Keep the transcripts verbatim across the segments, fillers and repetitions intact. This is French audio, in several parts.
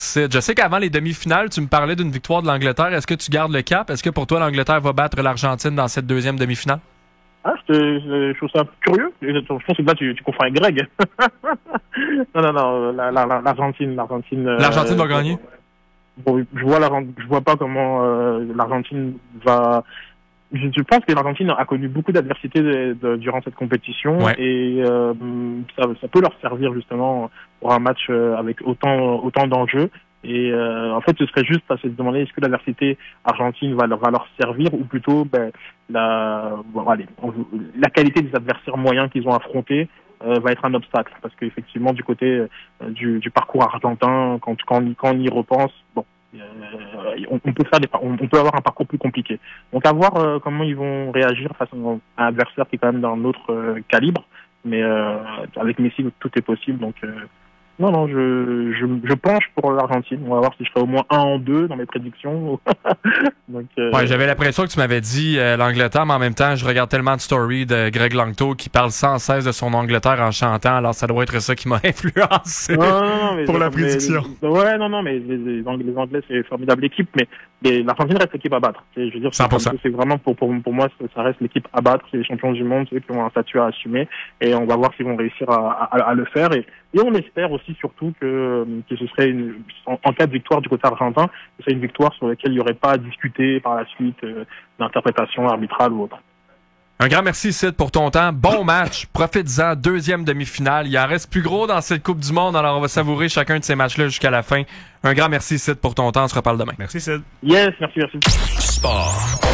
Sid. Je sais qu'avant les demi-finales, tu me parlais d'une victoire de l'Angleterre. Est-ce que tu gardes le cap? Est-ce que pour toi, l'Angleterre va battre l'Argentine dans cette deuxième demi-finale? Ah, je, je, je trouve ça curieux. Je pense que là, tu, tu confonds avec Greg. non, non, non, la, la, la, l'Argentine, l'Argentine. L'Argentine euh, va gagner? Bon, je vois je vois pas comment euh, l'Argentine va. Je, je pense que l'Argentine a connu beaucoup d'adversités de, de, durant cette compétition ouais. et euh, ça, ça peut leur servir justement pour un match avec autant autant d'enjeux. Et euh, en fait, ce serait juste à se demander est-ce que l'adversité argentine va leur, va leur servir ou plutôt ben, la, bon, allez, la qualité des adversaires moyens qu'ils ont affrontés euh, va être un obstacle. Parce qu'effectivement, du côté euh, du, du parcours argentin, quand, quand, quand on y repense, bon, euh, on, on peut faire des, on, on peut avoir un parcours plus compliqué. Donc à voir euh, comment ils vont réagir face à un adversaire qui est quand même d'un autre euh, calibre. Mais euh, avec Messi, tout est possible. Donc euh, Non, non, je, je, je penche pour l'Argentine. On va voir si je serai au moins un en deux dans mes prédictions. Donc, euh... ouais, j'avais l'impression que tu m'avais dit euh, l'Angleterre, mais en même temps, je regarde tellement de stories de Greg Langto qui parle sans cesse de son Angleterre en chantant, alors ça doit être ça qui m'a influencé non, non, non, mais pour la mais, prédiction. Ouais, non, non, mais les, les Anglais, les Anglais c'est une formidable équipe, mais, mais l'Argentine reste l'équipe à battre. Je veux dire, cent pour cent. C'est, c'est vraiment pour, pour, pour moi, ça reste l'équipe à battre. C'est les champions du monde, ceux qui ont un statut à assumer, et on va voir s'ils vont réussir à, à, à le faire. Et, et on espère aussi surtout que, que ce serait une, en, en cas de victoire du côté argentin, ce serait une victoire sur laquelle il n'y aurait pas à discuter par la suite euh, d'interprétation arbitrale ou autre. Un grand merci, Sid, pour ton temps. Bon match. Profites-en. Deuxième demi-finale. Il en reste plus gros dans cette Coupe du Monde, alors on va savourer chacun de ces matchs-là jusqu'à la fin. Un grand merci, Sid, pour ton temps. On se reparle demain. Merci, Sid. Yes, merci, merci. Sport.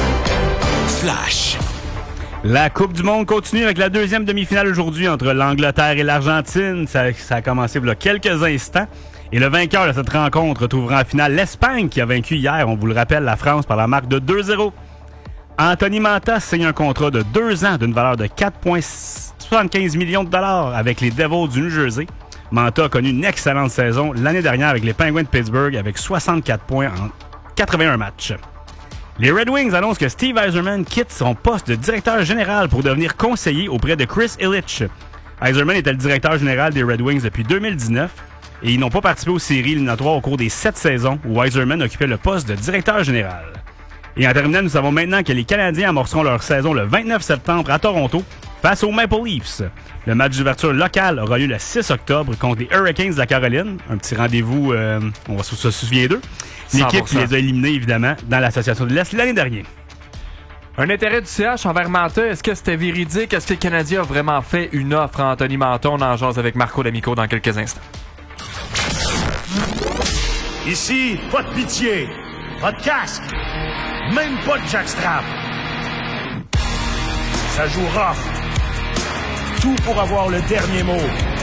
Flash. La Coupe du Monde continue avec la deuxième demi-finale aujourd'hui entre l'Angleterre et l'Argentine. Ça, ça a commencé il y a quelques instants. Et le vainqueur de cette rencontre retrouvera en finale l'Espagne qui a vaincu hier, on vous le rappelle, la France par la marque de deux zéro. Anthony Mantha signe un contrat de deux ans d'une valeur de quatre virgule soixante-quinze millions de dollars avec les Devils du New Jersey. Mantha a connu une excellente saison l'année dernière avec les Penguins de Pittsburgh avec soixante-quatre points en quatre-vingt-un matchs. Les Red Wings annoncent que Steve Yzerman quitte son poste de directeur général pour devenir conseiller auprès de Chris Ilitch. Yzerman était le directeur général des Red Wings depuis deux mille dix-neuf et ils n'ont pas participé aux séries éliminatoires au cours des sept saisons où Yzerman occupait le poste de directeur général. Et en terminant, nous savons maintenant que les Canadiens amorceront leur saison le vingt-neuf septembre à Toronto face aux Maple Leafs. Le match d'ouverture local aura lieu le six octobre contre les Hurricanes de la Caroline. Un petit rendez-vous, euh, on va se souvenir d'eux. L'équipe qui les a éliminés, évidemment, dans l'Association de l'Est l'année dernière. Un intérêt du C H envers Mantha, est-ce que c'était véridique? Est-ce que le Canadien a vraiment fait une offre à Anthony Mantha? On en jase avec Marco D'Amico dans quelques instants. Ici, pas de pitié, pas de casque, même pas de jackstrap. Ça joue rough. Tout pour avoir le dernier mot.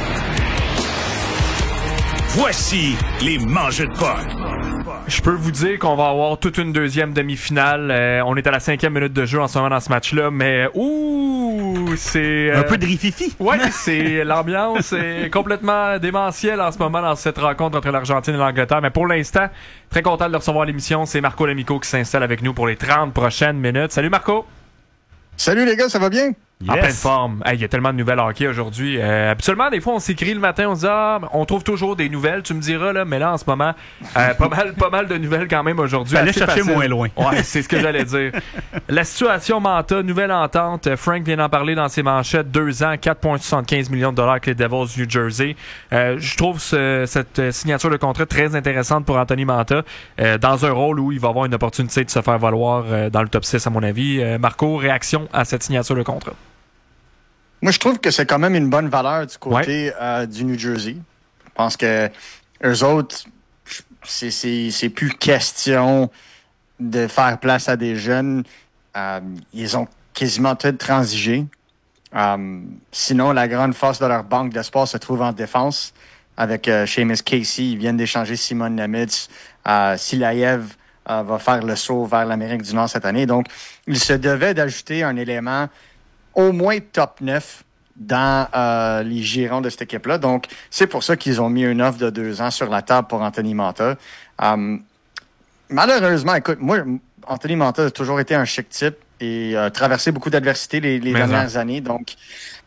Voici les mangeux de potes. Je peux vous dire qu'on va avoir toute une deuxième demi-finale. Euh, on est à la cinquième minute de jeu en ce moment dans ce match-là, mais ouh, c'est... Euh, un peu de rififi. Ouais, c'est l'ambiance est complètement démentielle en ce moment dans cette rencontre entre l'Argentine et l'Angleterre. Mais pour l'instant, très content de recevoir l'émission. C'est Marco D'Amico qui s'installe avec nous pour les trente prochaines minutes. Salut Marco! Salut les gars, ça va bien? En Yes. pleine forme. Il hey, y a tellement de nouvelles hockey aujourd'hui. Euh, habituellement, des fois, on s'écrit le matin, on se dit ah, on trouve toujours des nouvelles. Tu me diras là, mais là en ce moment, euh, pas mal, pas mal de nouvelles quand même aujourd'hui. Fallait Assez chercher facile. moins loin. Ouais, c'est ce que j'allais dire. La situation Mantha, nouvelle entente. Frank vient d'en parler dans ses manchettes. Deux ans, quatre virgule soixante-quinze millions de dollars avec les Devils du New Jersey. Euh, je trouve ce, cette signature de contrat très intéressante pour Anthony Mantha euh, dans un rôle où il va avoir une opportunité de se faire valoir euh, dans le top six à mon avis. Euh, Marco, réaction à cette signature de contrat? Moi, je trouve que c'est quand même une bonne valeur du côté ouais. euh, du New Jersey. Je pense que eux autres, c'est, c'est, c'est plus question de faire place à des jeunes. Euh, ils ont quasiment tout transigé. Euh, sinon, la grande force de leur banque d'espoir se trouve en défense. Avec euh, Seamus Casey, ils viennent d'échanger Simon Nemitz. Euh, Silaev euh, va faire le saut vers l'Amérique du Nord cette année. Donc, il se devait d'ajouter un élément au moins top neuf dans euh, les girons de cette équipe-là. Donc, c'est pour ça qu'ils ont mis une offre de deux ans sur la table pour Anthony Mantha. Euh, malheureusement, écoute, moi, Anthony Mantha a toujours été un chic type et a traversé beaucoup d'adversités les, les dernières années. Donc,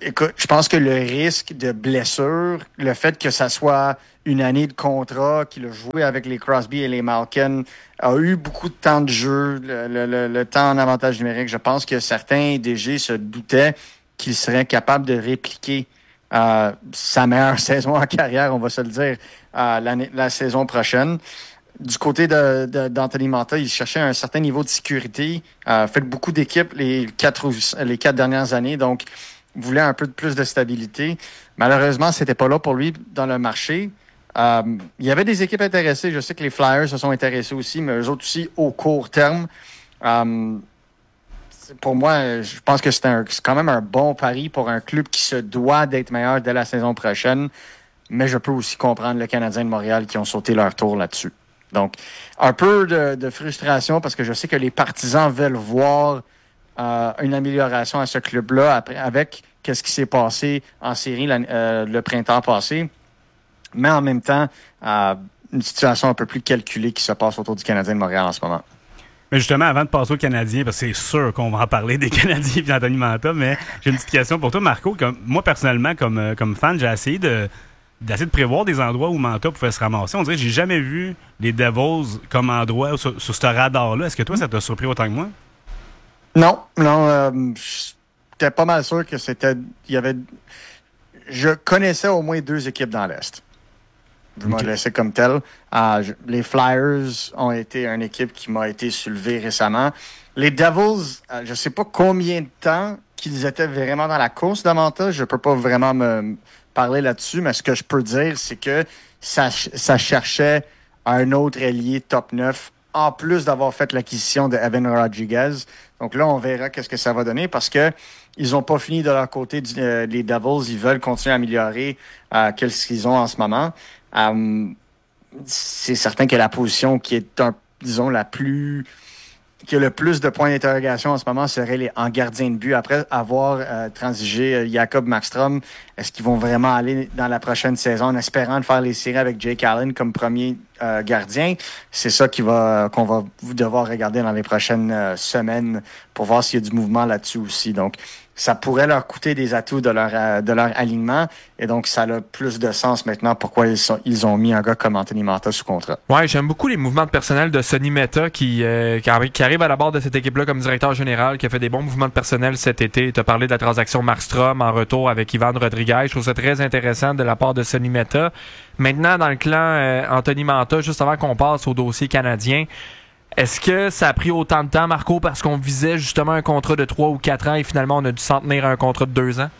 écoute, je pense que le risque de blessure, le fait que ça soit une année de contrat, qu'il a joué avec les Crosby et les Malkin, a eu beaucoup de temps de jeu, le, le, le temps en avantage numérique. Je pense que certains D G se doutaient qu'il serait capable de répliquer euh, sa meilleure saison en carrière, on va se le dire, euh, l'année, la saison prochaine. Du côté de, de, d'Anthony Mantha, il cherchait un certain niveau de sécurité. Euh, fait beaucoup d'équipes les quatre, les quatre dernières années, donc voulait un peu de plus de stabilité. Malheureusement, c'était pas là pour lui dans le marché. Euh, il y avait des équipes intéressées. Je sais que les Flyers se sont intéressés aussi, mais eux autres aussi au court terme. Euh, pour moi, je pense que c'est, un, c'est quand même un bon pari pour un club qui se doit d'être meilleur dès la saison prochaine. Mais je peux aussi comprendre le Canadien de Montréal qui ont sauté leur tour là-dessus. Donc, un peu de, de frustration parce que je sais que les partisans veulent voir euh, une amélioration à ce club-là après, avec qu'est-ce qui s'est passé en série la, euh, le printemps passé. Mais en même temps, euh, une situation un peu plus calculée qui se passe autour du Canadien de Montréal en ce moment. Mais justement, avant de passer aux Canadiens, parce que c'est sûr qu'on va en parler des Canadiens et d'Anthony Mantha, mais j'ai une petite question pour toi, Marco. Comme, moi, personnellement, comme, comme fan, j'ai essayé de... d'essayer de prévoir des endroits où Mantha pouvait se ramasser. On dirait que j'ai jamais vu les Devils comme endroit sur, sur ce radar-là. Est-ce que toi, ça t'a surpris autant que moi? Non, non. Euh, j'étais pas mal sûr que c'était... Il y avait... Je connaissais au moins deux équipes dans l'Est. Je m'en laissais comme tel. Euh, je, les Flyers ont été une équipe qui m'a été soulevée récemment. Les Devils, euh, je sais pas combien de temps qu'ils étaient vraiment dans la course de Mantha. Je peux pas vraiment me parler là-dessus, mais ce que je peux dire, c'est que ça, ça cherchait un autre ailier top neuf, en plus d'avoir fait l'acquisition de Evan Rodriguez. Donc là, on verra qu'est-ce que ça va donner, parce que ils ont pas fini de leur côté, du, euh, les Devils. Ils veulent continuer à améliorer euh, qu'est-ce qu'ils ont en ce moment. Euh, c'est certain que la position qui est, un, disons, la plus... qui a le plus de points d'interrogation en ce moment serait les, en gardien de but. Après avoir euh, transigé euh, Jacob Markstrom, est-ce qu'ils vont vraiment aller dans la prochaine saison en espérant de faire les séries avec Jake Allen comme premier euh, gardien? C'est ça qui va, qu'on va devoir regarder dans les prochaines euh, semaines pour voir s'il y a du mouvement là-dessus aussi. Donc, ça pourrait leur coûter des atouts de leur, euh, de leur alignement. Et donc, ça a plus de sens maintenant pourquoi ils, sont, ils ont mis un gars comme Anthony Mantha sous contrat. Ouais, j'aime beaucoup les mouvements de personnel de Sonny Mehta qui, euh, qui, arrive, qui arrive à la barre de cette équipe-là comme directeur général, qui a fait des bons mouvements de personnel cet été. Tu as parlé de la transaction Markstrom en retour avec Ivan Rodriguez. Je trouve ça très intéressant de la part de Sonny Mehta. Maintenant, dans le clan euh, Anthony Mantha, juste avant qu'on passe au dossier canadien, est-ce que ça a pris autant de temps, Marco, parce qu'on visait justement un contrat de trois ou quatre ans et finalement on a dû s'en tenir à un contrat de deux ans?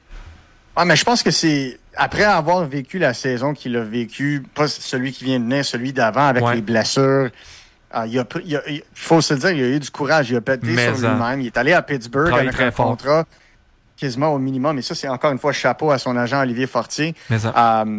Ah, mais je pense que c'est après avoir vécu la saison qu'il a vécu, pas celui qui vient de venir, celui d'avant avec ouais. les blessures. Euh, il, a, il, a, il faut se le dire, il a eu du courage, il a pété mais sur lui-même. Il est allé à Pittsburgh avec un fort. contrat quasiment au minimum. Et ça, c'est encore une fois chapeau à son agent Olivier Fortier. Euh,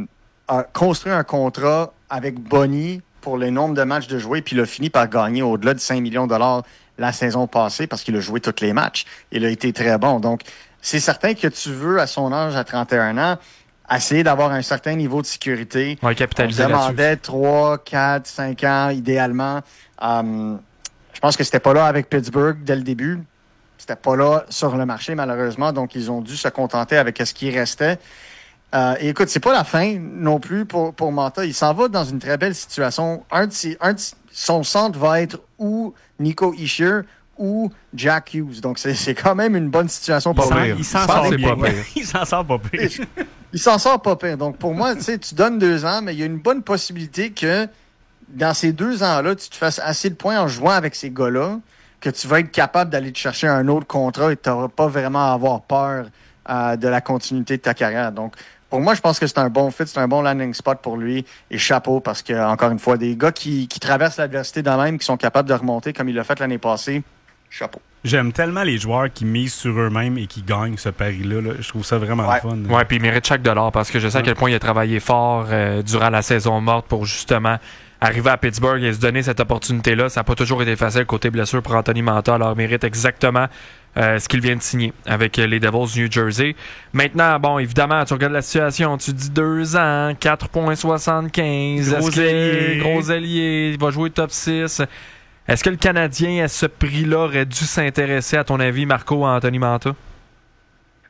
a construit un contrat avec Bonnie pour le nombre de matchs de jouer, puis il a fini par gagner au-delà de cinq millions de dollars la saison passée parce qu'il a joué tous les matchs. Il a été très bon. Donc, c'est certain que tu veux, à son âge, à trente et un ans, essayer d'avoir un certain niveau de sécurité. Ouais, capitaliser On demandait trois, quatre, cinq ans, idéalement. Um, je pense que c'était pas là avec Pittsburgh dès le début. C'était pas là sur le marché, malheureusement. Donc, ils ont dû se contenter avec ce qui restait. Euh, et écoute, c'est pas la fin non plus pour, pour Mantha. Il s'en va dans une très belle situation. Un de ses, un de, son centre va être ou Nico Hischier ou Jack Hughes. Donc, c'est, c'est quand même une bonne situation pour lui. Il s'en sort bien. Il s'en sort pas pire. Il s'en sort pas pire. Donc, pour moi, tu sais, tu donnes deux ans, mais il y a une bonne possibilité que dans ces deux ans-là, tu te fasses assez de points en jouant avec ces gars-là que tu vas être capable d'aller te chercher un autre contrat et tu n'auras pas vraiment à avoir peur euh, de la continuité de ta carrière. Donc, pour moi, je pense que c'est un bon fit, c'est un bon landing spot pour lui. Et chapeau, parce que, encore une fois, des gars qui, qui traversent l'adversité dans même, qui sont capables de remonter comme il l'a fait l'année passée, chapeau. J'aime tellement les joueurs qui misent sur eux-mêmes et qui gagnent ce pari-là. Là. Je trouve ça vraiment ouais. fun. Ouais, puis il mérite chaque dollar parce que je sais ouais. à quel point il a travaillé fort euh, durant la saison morte pour justement arriver à Pittsburgh et se donner cette opportunité-là. Ça n'a pas toujours été facile côté blessure pour Anthony Mantha. Alors, il mérite exactement euh, ce qu'il vient de signer avec les Devils du New Jersey. Maintenant, bon, évidemment, tu regardes la situation, tu dis deux ans, quatre virgule soixante-quinze. Gros ailier. Gros ailier, il va jouer top six. Est-ce que le Canadien, à ce prix-là, aurait dû s'intéresser, à ton avis, Marco, à Anthony Mantha?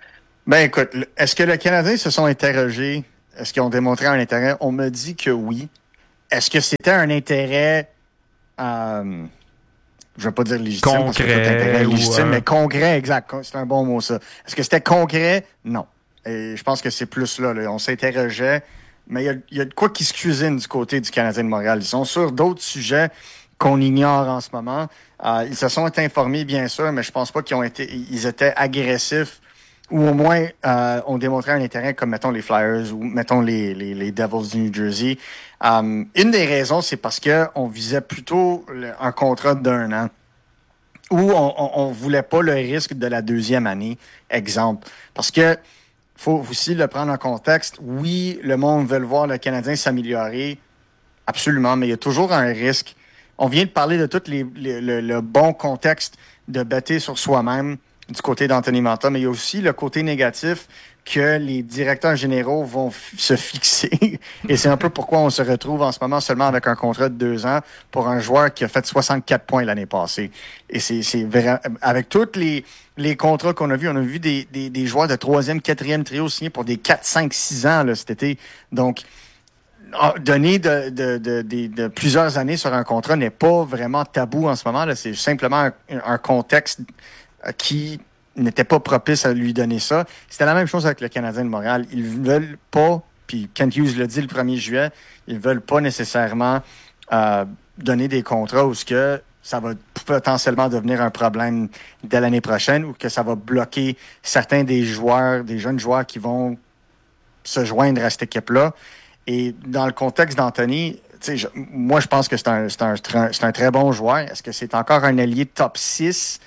Ben écoute, est-ce que le Canadien se sont interrogés? Est-ce qu'ils ont démontré un intérêt? On me dit que oui. Est-ce que c'était un intérêt, euh, je ne vais pas dire légitime, concret, parce que tout intérêt est légitime, euh... mais concret, exact. C'est un bon mot, ça. Est-ce que c'était concret? Non. Et je pense que c'est plus là, là. On s'interrogeait, mais il y a, y a de quoi qui se cuisine du côté du Canadien de Montréal. Ils sont sur d'autres sujets qu'on ignore en ce moment. Euh, ils se sont informés, bien sûr, mais je pense pas qu'ils ont été, ils étaient agressifs ou au moins euh, ont démontré un intérêt comme, mettons, les Flyers ou, mettons, les, les, les Devils du New Jersey. Um, une des raisons, c'est parce que on visait plutôt le, un contrat d'un an où on, on, on voulait pas le risque de la deuxième année, exemple. Parce que faut aussi le prendre en contexte. Oui, le monde veut voir le Canadien s'améliorer, absolument, mais il y a toujours un risque. On vient de parler de tout les, les, le, le bon contexte de bêter sur soi-même du côté d'Anthony Mantha, mais il y a aussi le côté négatif que les directeurs généraux vont f- se fixer. Et c'est un peu pourquoi on se retrouve en ce moment seulement avec un contrat de deux ans pour un joueur qui a fait soixante-quatre points l'année passée. Et c'est, c'est vrai, avec tous les, les contrats qu'on a vus, on a vu des, des, des joueurs de troisième, quatrième trio signés pour des quatre, cinq, six ans là, cet été. Donc, donner de, de, de, de, de plusieurs années sur un contrat n'est pas vraiment tabou en ce moment. Là. C'est simplement un, un contexte qui n'était pas propice à lui donner ça. C'était la même chose avec le Canadien de Montréal. Ils veulent pas, puis Kent Hughes l'a dit le premier juillet, ils veulent pas nécessairement euh, donner des contrats où ce que ça va potentiellement devenir un problème dès l'année prochaine ou que ça va bloquer certains des joueurs, des jeunes joueurs qui vont se joindre à cette équipe-là. Et dans le contexte d'Anthony, je, moi, je pense que c'est un, c'est, un, c'est un très bon joueur. Est-ce que c'est encore un allié top six?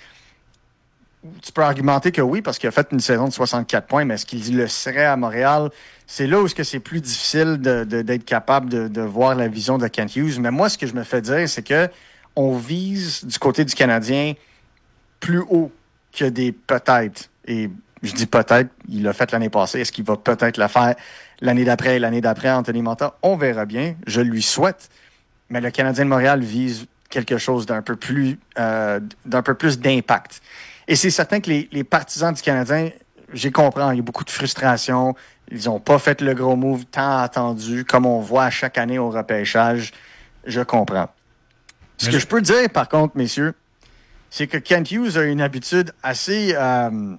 Tu peux argumenter que oui, parce qu'il a fait une saison de soixante-quatre points, mais est-ce qu'il le serait à Montréal? C'est là où est-ce que c'est plus difficile de, de, d'être capable de, de voir la vision de Kent Hughes. Mais moi, ce que je me fais dire, c'est que on vise du côté du Canadien plus haut que des peut-être. Et je dis peut-être, il l'a fait l'année passée. Est-ce qu'il va peut-être le faire l'année d'après et l'année d'après, Anthony Mantha? On verra bien. Je lui souhaite. Mais le Canadien de Montréal vise quelque chose d'un peu plus, euh, d'un peu plus d'impact. Et c'est certain que les, les partisans du Canadien, j'ai compris, il y a beaucoup de frustration. Ils n'ont pas fait le gros move tant attendu, comme on voit à chaque année au repêchage. Je comprends. Ce Mais que je... je peux dire, par contre, messieurs, c'est que Kent Hughes a une habitude assez, euh,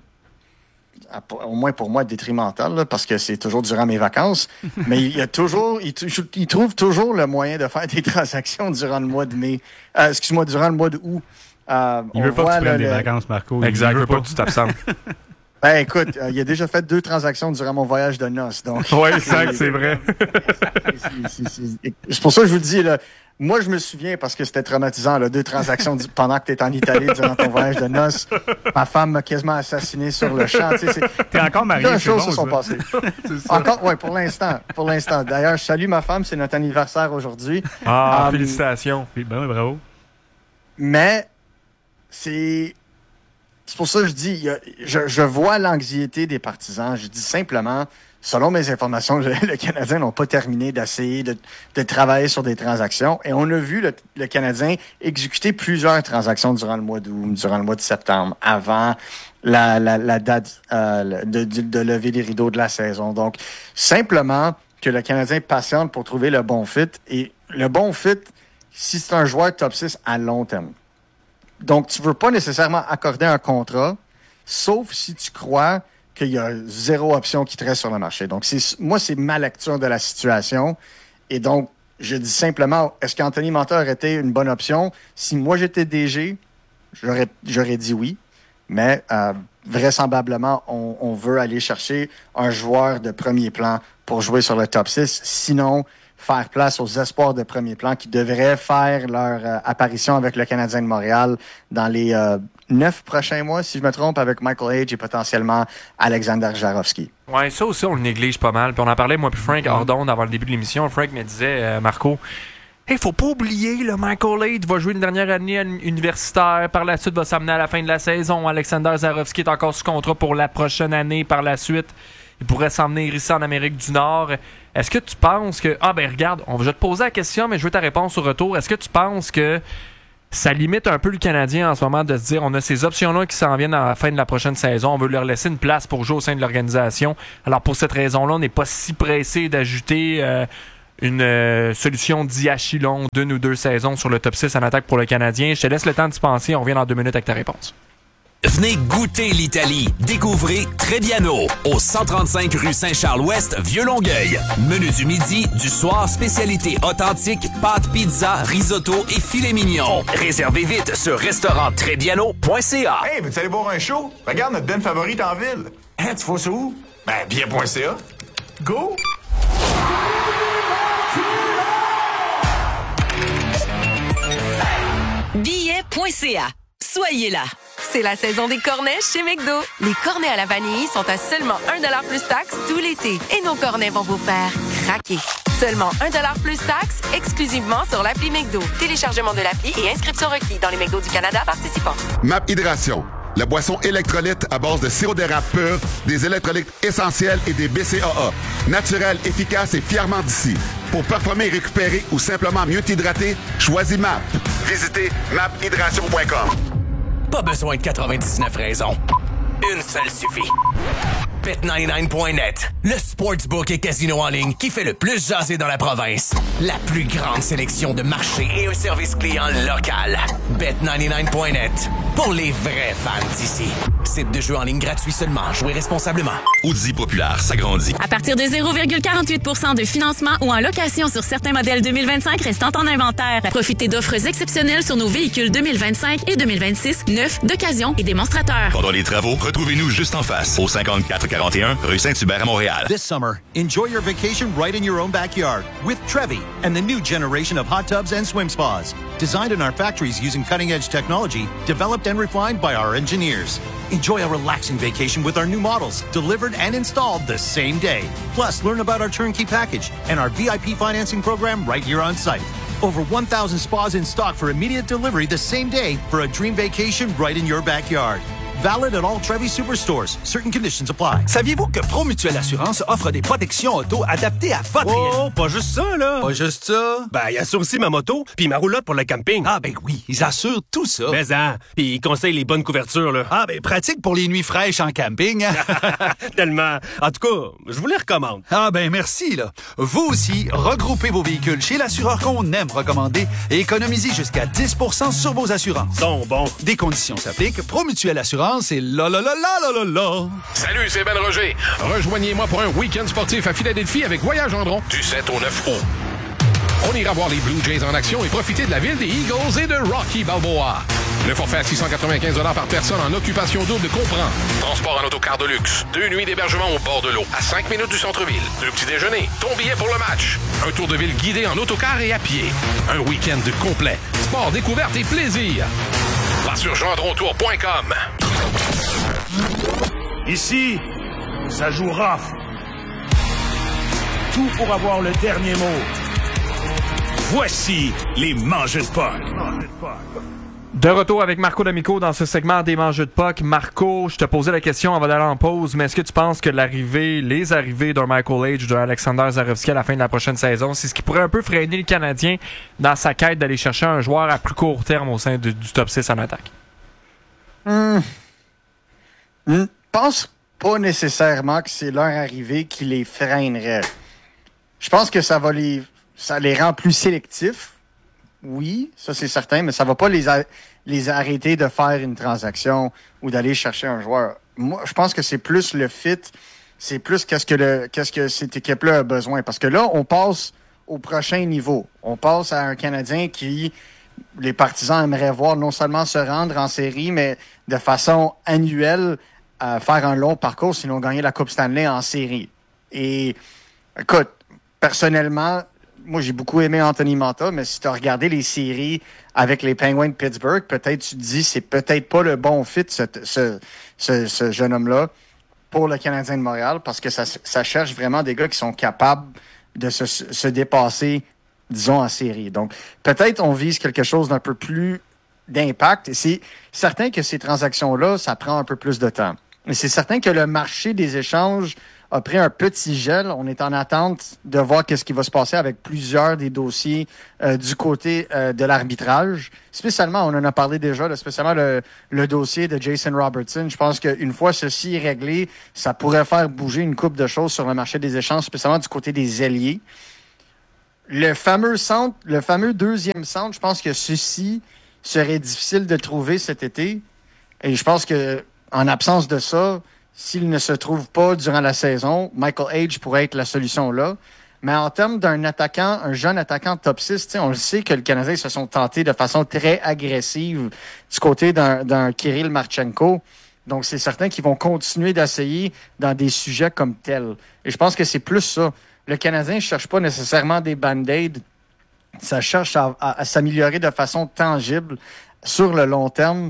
au moins pour moi, détrimentale, là, parce que c'est toujours durant mes vacances. Mais il y a toujours, il, il trouve toujours le moyen de faire des transactions durant le mois de mai. Euh, excuse-moi, durant le mois de août. Euh, il veut pas que tu prennes des vacances, Marco. Exact, il veut pas pas que tu t'absentes. Ben écoute, euh, il a déjà fait deux transactions durant mon voyage de noces. Donc, oui, exact, c'est vrai. c'est, c'est, c'est, c'est pour ça que je vous le dis, là, moi je me souviens, parce que c'était traumatisant, là, deux transactions du, pendant que tu étais en Italie durant ton voyage de noces. Ma femme m'a quasiment assassiné sur le champ. Tu sais, c'est, T'es encore marié, deux c'est choses bon, se sont ça. passées. Encore, oui, pour l'instant. Pour l'instant. D'ailleurs, je salue ma femme, c'est notre anniversaire aujourd'hui. Ah, um, félicitations. Ben, bravo. Mais c'est... C'est pour ça que je dis, il y a, je, je vois l'anxiété des partisans. Je dis simplement, selon mes informations, le, le Canadien n'ont pas terminé d'essayer de, de travailler sur des transactions. Et on a vu le, le Canadien exécuter plusieurs transactions durant le mois d'août, durant le mois de septembre, avant la, la, la date euh, de, de, de lever les rideaux de la saison. Donc, simplement que le Canadien patiente pour trouver le bon fit. Et le bon fit, si c'est un joueur top six à long terme. Donc, tu ne veux pas nécessairement accorder un contrat, sauf si tu crois qu'il y a zéro option qui te reste sur le marché. Donc, c'est, moi, c'est ma lecture de la situation. Et donc, je dis simplement, est-ce qu'Anthony Mantha aurait été une bonne option? Si moi, j'étais D G, j'aurais, j'aurais dit oui. Mais euh, vraisemblablement, on, on veut aller chercher un joueur de premier plan pour jouer sur le top six. Sinon, faire place aux espoirs de premier plan qui devraient faire leur euh, apparition avec le Canadien de Montréal dans les euh, neuf prochains mois, si je me trompe, avec Michael Hage et potentiellement Alexander Jarofsky. Ouais, ça aussi, on le néglige pas mal. Puis on en parlait, moi puis Frank, hors d'onde, avant le début de l'émission. Frank me disait, euh, Marco, hey, faut pas oublier, le Michael Hage va jouer une dernière année universitaire, par la suite va s'amener à la fin de la saison. Alexander Jarofsky est encore sous contrat pour la prochaine année par la suite. Il pourrait s'emmener ici en Amérique du Nord. Est-ce que tu penses que... Ah ben regarde, on va te poser la question, mais je veux ta réponse au retour. Est-ce que tu penses que ça limite un peu le Canadien en ce moment de se dire on a ces options-là qui s'en viennent à la fin de la prochaine saison. On veut leur laisser une place pour jouer au sein de l'organisation. Alors pour cette raison-là, on n'est pas si pressé d'ajouter euh, une euh, solution d'Iachilon d'une ou deux saisons sur le top six en attaque pour le Canadien. Je te laisse le temps d'y penser. On revient dans deux minutes avec ta réponse. Venez goûter l'Italie. Découvrez Trebbiano au cent trente-cinq rue Saint-Charles-Ouest, Vieux-Longueuil. Menu du midi, du soir, spécialité authentique, pâtes, pizza, risotto et filet mignon. Réservez vite sur restaurant trebbiano point c a. Hey, veux-tu aller boire un show? Regarde notre band favorite en ville. Hein, tu vois ça où? Ben, billet point c a. Go! billet point c a. Soyez là. C'est la saison des cornets chez McDo. Les cornets à la vanille sont à seulement un dollar plus taxe tout l'été. Et nos cornets vont vous faire craquer. Seulement un dollar plus taxe, exclusivement sur l'appli McDo. Téléchargement de l'appli et inscription requis dans les McDo du Canada participants. M A P Hydration, la boisson électrolyte à base de sirop d'érable pur, des électrolytes essentiels et des B C A A. Naturel, efficace et fièrement d'ici. Pour performer et récupérer ou simplement mieux t'hydrater, choisis M A P. Visitez map hydration point com. Pas besoin de quatre-vingt-dix-neuf raisons. Une seule suffit. bet quatre-vingt-dix-neuf point net, le sportsbook et casino en ligne qui fait le plus jaser dans la province. La plus grande sélection de marchés et un service client local. bet quatre-vingt-dix-neuf point net, pour les vrais fans d'ici. Site de jeu en ligne gratuit seulement. Jouez responsablement. Audi Populaire s'agrandit. À partir de zéro virgule quarante-huit pour cent de financement ou en location sur certains modèles deux mille vingt-cinq restant en inventaire. Profitez d'offres exceptionnelles sur nos véhicules deux mille vingt-cinq et deux mille vingt-six, neufs, d'occasion et démonstrateurs. Pendant les travaux, retrouvez-nous juste en face, au cinquante-quatre quarante et un rue Saint-Hubert à Montréal. This summer, enjoy your vacation right in your own backyard with Trevi and the new generation of hot tubs and swim spas. Designed in our factories using cutting-edge technology, developed and refined by our engineers. Enjoy a relaxing vacation with our new models, delivered and installed the same day. Plus, learn about our turnkey package and our V I P financing program right here on site. Over one thousand spas in stock for immediate delivery the same day for a dream vacation right in your backyard. Valid at all Trevi Superstores. Certain conditions apply. Saviez-vous que Promutuelle Assurance offre des protections auto adaptées à votre... Oh, pas juste ça, là! Pas juste ça? Ben, ils assurent aussi ma moto puis ma roulotte pour le camping. Ah, ben oui, ils assurent tout ça. Mais hein, puis ils conseillent les bonnes couvertures, là. Ah, ben pratique pour les nuits fraîches en camping. Tellement. En tout cas, je vous les recommande. Ah, ben merci, là. Vous aussi, regroupez vos véhicules chez l'assureur qu'on aime recommander et économisez jusqu'à dix pour cent sur vos assurances. Bon, bon. Des conditions s'appliquent. Promutuelle Assurance, c'est là, là, là, là, là, là, là. Salut, c'est Ben Roger. Rejoignez-moi pour un week-end sportif à Philadelphie avec Voyage Gendron du sept au neuf août. On ira voir les Blue Jays en action et profiter de la ville des Eagles et de Rocky Balboa. Le forfait à six cent quatre-vingt-quinze dollars par personne en occupation double comprend transport en autocar de luxe, deux nuits d'hébergement au bord de l'eau, à cinq minutes du centre-ville, deux petits déjeuners, ton billet pour le match, un tour de ville guidé en autocar et à pied, un week-end complet, sport, découverte et plaisir. Va sur gendrontour point com. Ici, ça joue rough. Tout pour avoir le dernier mot. Voici les mangeux de puck. De retour avec Marco D'Amico dans ce segment des mangeux de puck. Marco, je te posais la question avant d'aller en pause, mais est-ce que tu penses que l'arrivée, les arrivées d'un Michael Age ou d'un Alexander Zarevski à la fin de la prochaine saison, c'est ce qui pourrait un peu freiner le Canadien dans sa quête d'aller chercher un joueur à plus court terme au sein de, du top six en attaque? Hum. Je pense pas nécessairement que c'est leur arrivée qui les freinerait. Je pense que ça va les, ça les rend plus sélectifs. Oui, ça c'est certain, mais ça va pas les, a- les arrêter de faire une transaction ou d'aller chercher un joueur. Moi, je pense que c'est plus le fit, c'est plus qu'est-ce que le, qu'est-ce que cette équipe-là a besoin. Parce que là, on passe au prochain niveau. On passe à un Canadien qui, les partisans aimeraient voir non seulement se rendre en série, mais de façon annuelle, à faire un long parcours, sinon gagner la Coupe Stanley en série. Et, écoute, personnellement, moi, j'ai beaucoup aimé Anthony Mantha, mais si tu as regardé les séries avec les Penguins de Pittsburgh, peut-être tu te dis c'est peut-être pas le bon fit, ce, ce, ce, ce jeune homme-là, pour le Canadien de Montréal, parce que ça, ça cherche vraiment des gars qui sont capables de se, se dépasser, disons, en série. Donc, peut-être on vise quelque chose d'un peu plus d'impact. Et c'est certain que ces transactions-là, ça prend un peu plus de temps. Et c'est certain que le marché des échanges a pris un petit gel. On est en attente de voir qu'est-ce qui va se passer avec plusieurs des dossiers euh, du côté euh, de l'arbitrage. Spécialement, on en a parlé déjà, là, spécialement le, le dossier de Jason Robertson. Je pense qu'une fois ceci est réglé, ça pourrait faire bouger une couple de choses sur le marché des échanges, spécialement du côté des ailiers. Le fameux centre, le fameux deuxième centre, je pense que ceci serait difficile de trouver cet été. Et je pense que en absence de ça, s'il ne se trouve pas durant la saison, Michael Hage pourrait être la solution là. Mais en termes d'un attaquant, un jeune attaquant top six, on le sait que le Canadien se sont tentés de façon très agressive du côté d'un, d'un Kirill Marchenko. Donc, c'est certain qu'ils vont continuer d'essayer dans des sujets comme tels. Et je pense que c'est plus ça. Le Canadien ne cherche pas nécessairement des band-aids. Ça cherche à, à, à s'améliorer de façon tangible sur le long terme.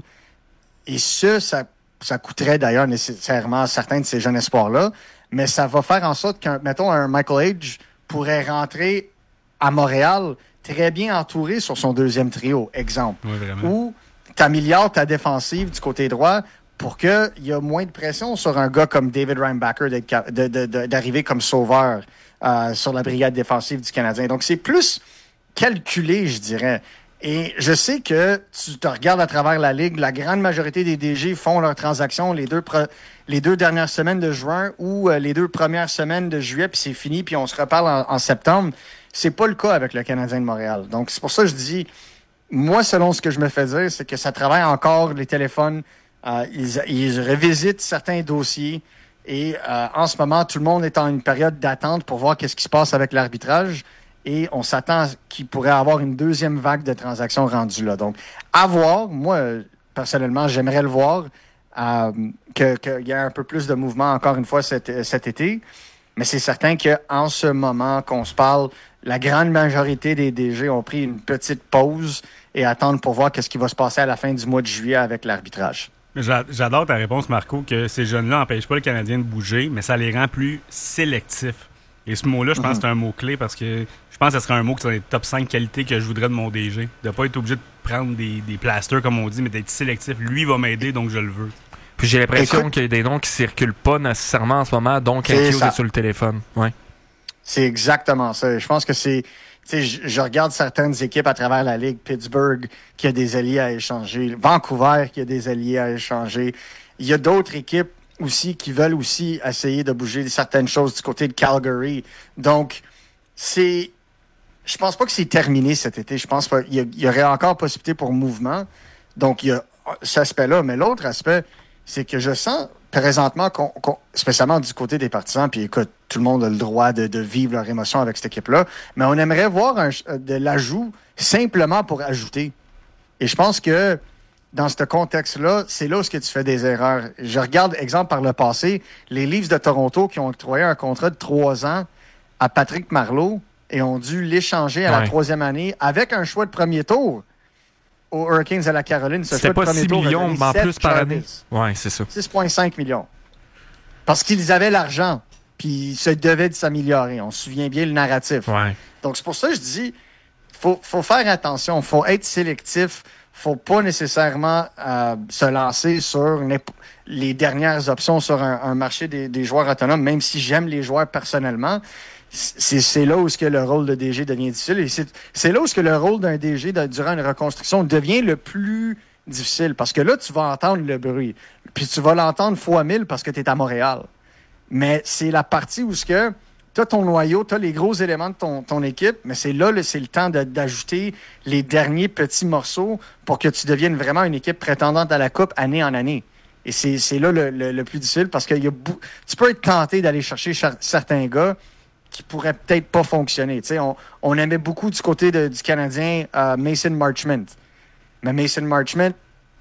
Et ce, ça Ça coûterait d'ailleurs nécessairement à certains de ces jeunes espoirs-là, mais ça va faire en sorte qu'un, mettons, un Michael Hage pourrait rentrer à Montréal très bien entouré sur son deuxième trio, exemple. Oui, vraiment. Ou t'améliores ta défensive du côté droit pour qu'il y ait moins de pression sur un gars comme David Reinbacher d'être, de, de, de, d'arriver comme sauveur euh, sur la brigade défensive du Canadien. Donc, c'est plus calculé, je dirais. Et je sais que tu te regardes à travers la Ligue, la grande majorité des D G font leurs transactions les deux, pre- les deux dernières semaines de juin ou euh, les deux premières semaines de juillet, puis c'est fini, puis on se reparle en, en septembre. C'est pas le cas avec le Canadien de Montréal. Donc, c'est pour ça que je dis, moi, selon ce que je me fais dire, c'est que ça travaille encore les téléphones, euh, ils, ils revisitent certains dossiers, et euh, en ce moment, tout le monde est en une période d'attente pour voir qu'est-ce qui se passe avec l'arbitrage. Et on s'attend qu'il pourrait avoir une deuxième vague de transactions rendues là. Donc, à voir. Moi, personnellement, j'aimerais le voir, euh, que, qu'il y ait un peu plus de mouvement, encore une fois, cet, cet été. Mais c'est certain qu'en ce moment qu'on se parle, la grande majorité des D G ont pris une petite pause et attendent pour voir qu'est-ce qui va se passer à la fin du mois de juillet avec l'arbitrage. J'adore ta réponse, Marco, que ces jeunes-là n'empêchent pas le Canadien de bouger, mais ça les rend plus sélectifs. Et ce mot-là, je pense mm-hmm. que c'est un mot-clé parce que je pense que ce serait un mot qui serait les top cinq qualités que je voudrais de mon D G. De ne pas être obligé de prendre des, des plasters, comme on dit, mais d'être sélectif. Lui va m'aider, donc je le veux. Puis j'ai l'impression Écoute, qu'il y a des noms qui ne circulent pas nécessairement en ce moment, donc un qui est sur le téléphone. Ouais. C'est exactement ça. Je pense que c'est... Tu sais, je, je regarde certaines équipes à travers la Ligue. Pittsburgh, qui a des alliés à échanger. Vancouver, qui a des alliés à échanger. Il y a d'autres équipes aussi qui veulent aussi essayer de bouger certaines choses du côté de Calgary. Donc, c'est... Je pense pas que c'est terminé cet été. Je pense qu'il y, y aurait encore possibilité pour mouvement. Donc, il y a cet aspect-là. Mais l'autre aspect, c'est que je sens présentement, qu'on, qu'on, spécialement du côté des partisans, puis écoute, tout le monde a le droit de, de vivre leur émotion avec cette équipe-là, mais on aimerait voir un, de l'ajout simplement pour ajouter. Et je pense que dans ce contexte-là, c'est là où tu fais des erreurs. Je regarde, exemple, par le passé, les Leafs de Toronto qui ont octroyé un contrat de trois ans à Patrick Marleau et ont dû l'échanger à ouais. la troisième année avec un choix de premier tour aux Hurricanes à la Caroline. Ce C'était choix pas de six premier millions, tour mais en plus par année. Oui, c'est ça. six virgule cinq millions. Parce qu'ils avaient l'argent, puis ils se devaient de s'améliorer. On se souvient bien le narratif. Ouais. Donc, c'est pour ça que je dis, faut, faut faire attention, faut être sélectif, faut pas nécessairement euh, se lancer sur une, les dernières options sur un, un marché des, des joueurs autonomes, même si j'aime les joueurs personnellement. C'est, c'est là où ce que le rôle de D G devient difficile. Et c'est, c'est là où ce que le rôle d'un D G de, durant une reconstruction devient le plus difficile. Parce que là, tu vas entendre le bruit. Puis tu vas l'entendre fois mille parce que tu es à Montréal. Mais c'est la partie où ce que tu as ton noyau, tu as les gros éléments de ton, ton équipe, mais c'est là, le, c'est le temps de, d'ajouter les derniers petits morceaux pour que tu deviennes vraiment une équipe prétendante à la Coupe année en année. Et c'est, c'est là le, le, le plus difficile parce que y a bou- tu peux être tenté d'aller chercher char- certains gars qui pourraient peut-être pas fonctionner. Tu sais, on, on aimait beaucoup du côté de, du Canadien euh, Mason Marchment. Mais Mason Marchment,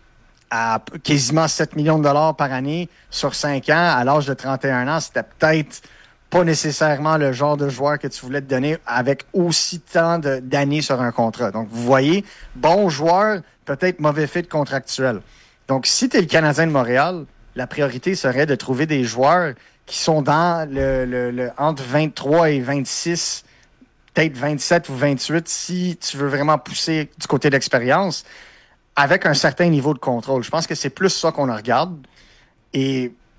à quasiment sept millions de dollars par année sur cinq ans, à l'âge de trente et un ans, c'était peut-être pas nécessairement le genre de joueur que tu voulais te donner avec aussi tant de, d'années sur un contrat. Donc, vous voyez, bon joueur, peut-être mauvais fit contractuel. Donc, si tu es le Canadien de Montréal, la priorité serait de trouver des joueurs qui sont dans le, le, le entre vingt-trois et vingt-six, peut-être vingt-sept ou vingt-huit, si tu veux vraiment pousser du côté d'expérience, avec un certain niveau de contrôle. Je pense que c'est plus ça qu'on regarde. Et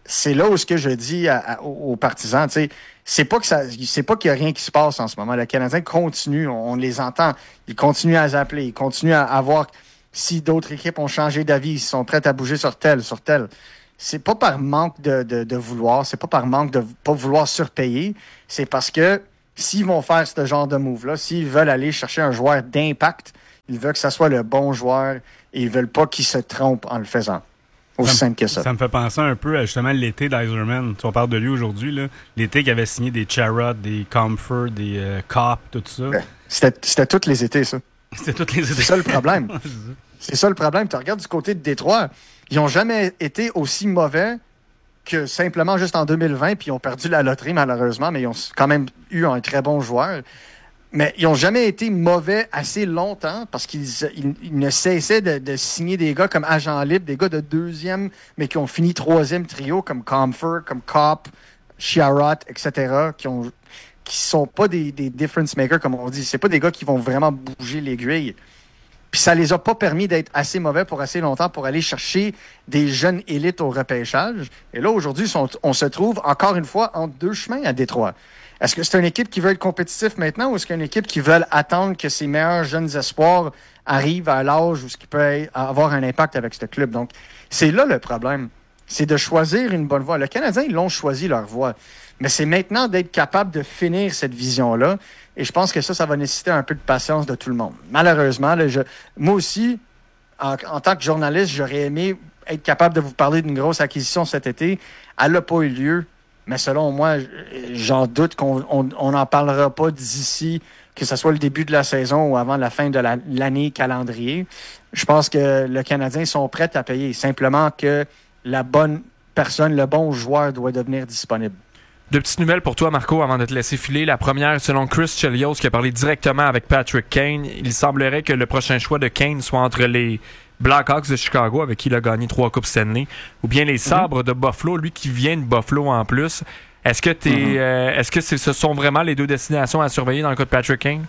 c'est là où ce que je dis à, à, aux partisans, tu sais, c'est pas que ça, c'est pas qu'il y a rien qui se passe en ce moment. Le Canadien continue, on, on les entend, ils continuent à appeler, ils continuent à, à voir si d'autres équipes ont changé d'avis, ils sont prêts à bouger sur tel, sur tel. C'est pas par manque de, de, de vouloir, c'est pas par manque de pas vouloir surpayer, c'est parce que s'ils vont faire ce genre de move-là, s'ils veulent aller chercher un joueur d'impact, ils veulent que ça soit le bon joueur et ils veulent pas qu'il se trompe en le faisant. Aussi simple que ça. Ça me fait penser un peu à justement l'été d'Yzerman. Tu on parle de lui aujourd'hui, là. L'été qui avait signé des Charrot, des Comfort, des euh, Cop, tout ça. Ben, c'était, c'était tous les étés, ça. C'était tous les étés. C'est ça le problème. C'est ça le problème. Tu regardes du côté de Détroit, ils n'ont jamais été aussi mauvais que simplement juste en deux mille vingt, puis ils ont perdu la loterie malheureusement, mais ils ont quand même eu un très bon joueur. Mais ils n'ont jamais été mauvais assez longtemps parce qu'ils ils, ils ne cessaient de, de signer des gars comme agents libres, des gars de deuxième, mais qui ont fini troisième trio comme Comfort, comme Cop, Chiarot, et cetera, qui ont qui sont pas des, des difference makers, comme on dit. C'est pas des gars qui vont vraiment bouger l'aiguille. Puis ça les a pas permis d'être assez mauvais pour assez longtemps pour aller chercher des jeunes élites au repêchage. Et là, aujourd'hui, on, on se trouve encore une fois entre deux chemins à Détroit. Est-ce que c'est une équipe qui veut être compétitif maintenant ou est-ce qu'il y a une équipe qui veut attendre que ses meilleurs jeunes espoirs arrivent à l'âge où ce qui peut avoir un impact avec ce club? Donc, c'est là le problème. C'est de choisir une bonne voie. Le Canadien, ils l'ont choisi leur voie. Mais c'est maintenant d'être capable de finir cette vision-là. Et je pense que ça, ça va nécessiter un peu de patience de tout le monde. Malheureusement, là, je, moi aussi, en, en tant que journaliste, j'aurais aimé être capable de vous parler d'une grosse acquisition cet été. Elle n'a pas eu lieu. Mais selon moi, j'en doute qu'on on n'en parlera pas d'ici, que ce soit le début de la saison ou avant la fin de la, l'année calendrier. Je pense que le Canadien sont prêts à payer. Simplement que la bonne personne, le bon joueur doit devenir disponible. Deux petites nouvelles pour toi, Marco, avant de te laisser filer. La première, selon Chris Chelios, qui a parlé directement avec Patrick Kane, il semblerait que le prochain choix de Kane soit entre les Blackhawks de Chicago, avec qui il a gagné trois Coupes Stanley, ou bien les Sabres mm-hmm. de Buffalo, lui qui vient de Buffalo en plus. Est-ce que, t'es, mm-hmm. euh, est-ce que c'est, ce sont vraiment les deux destinations à surveiller dans le cas de Patrick Kane?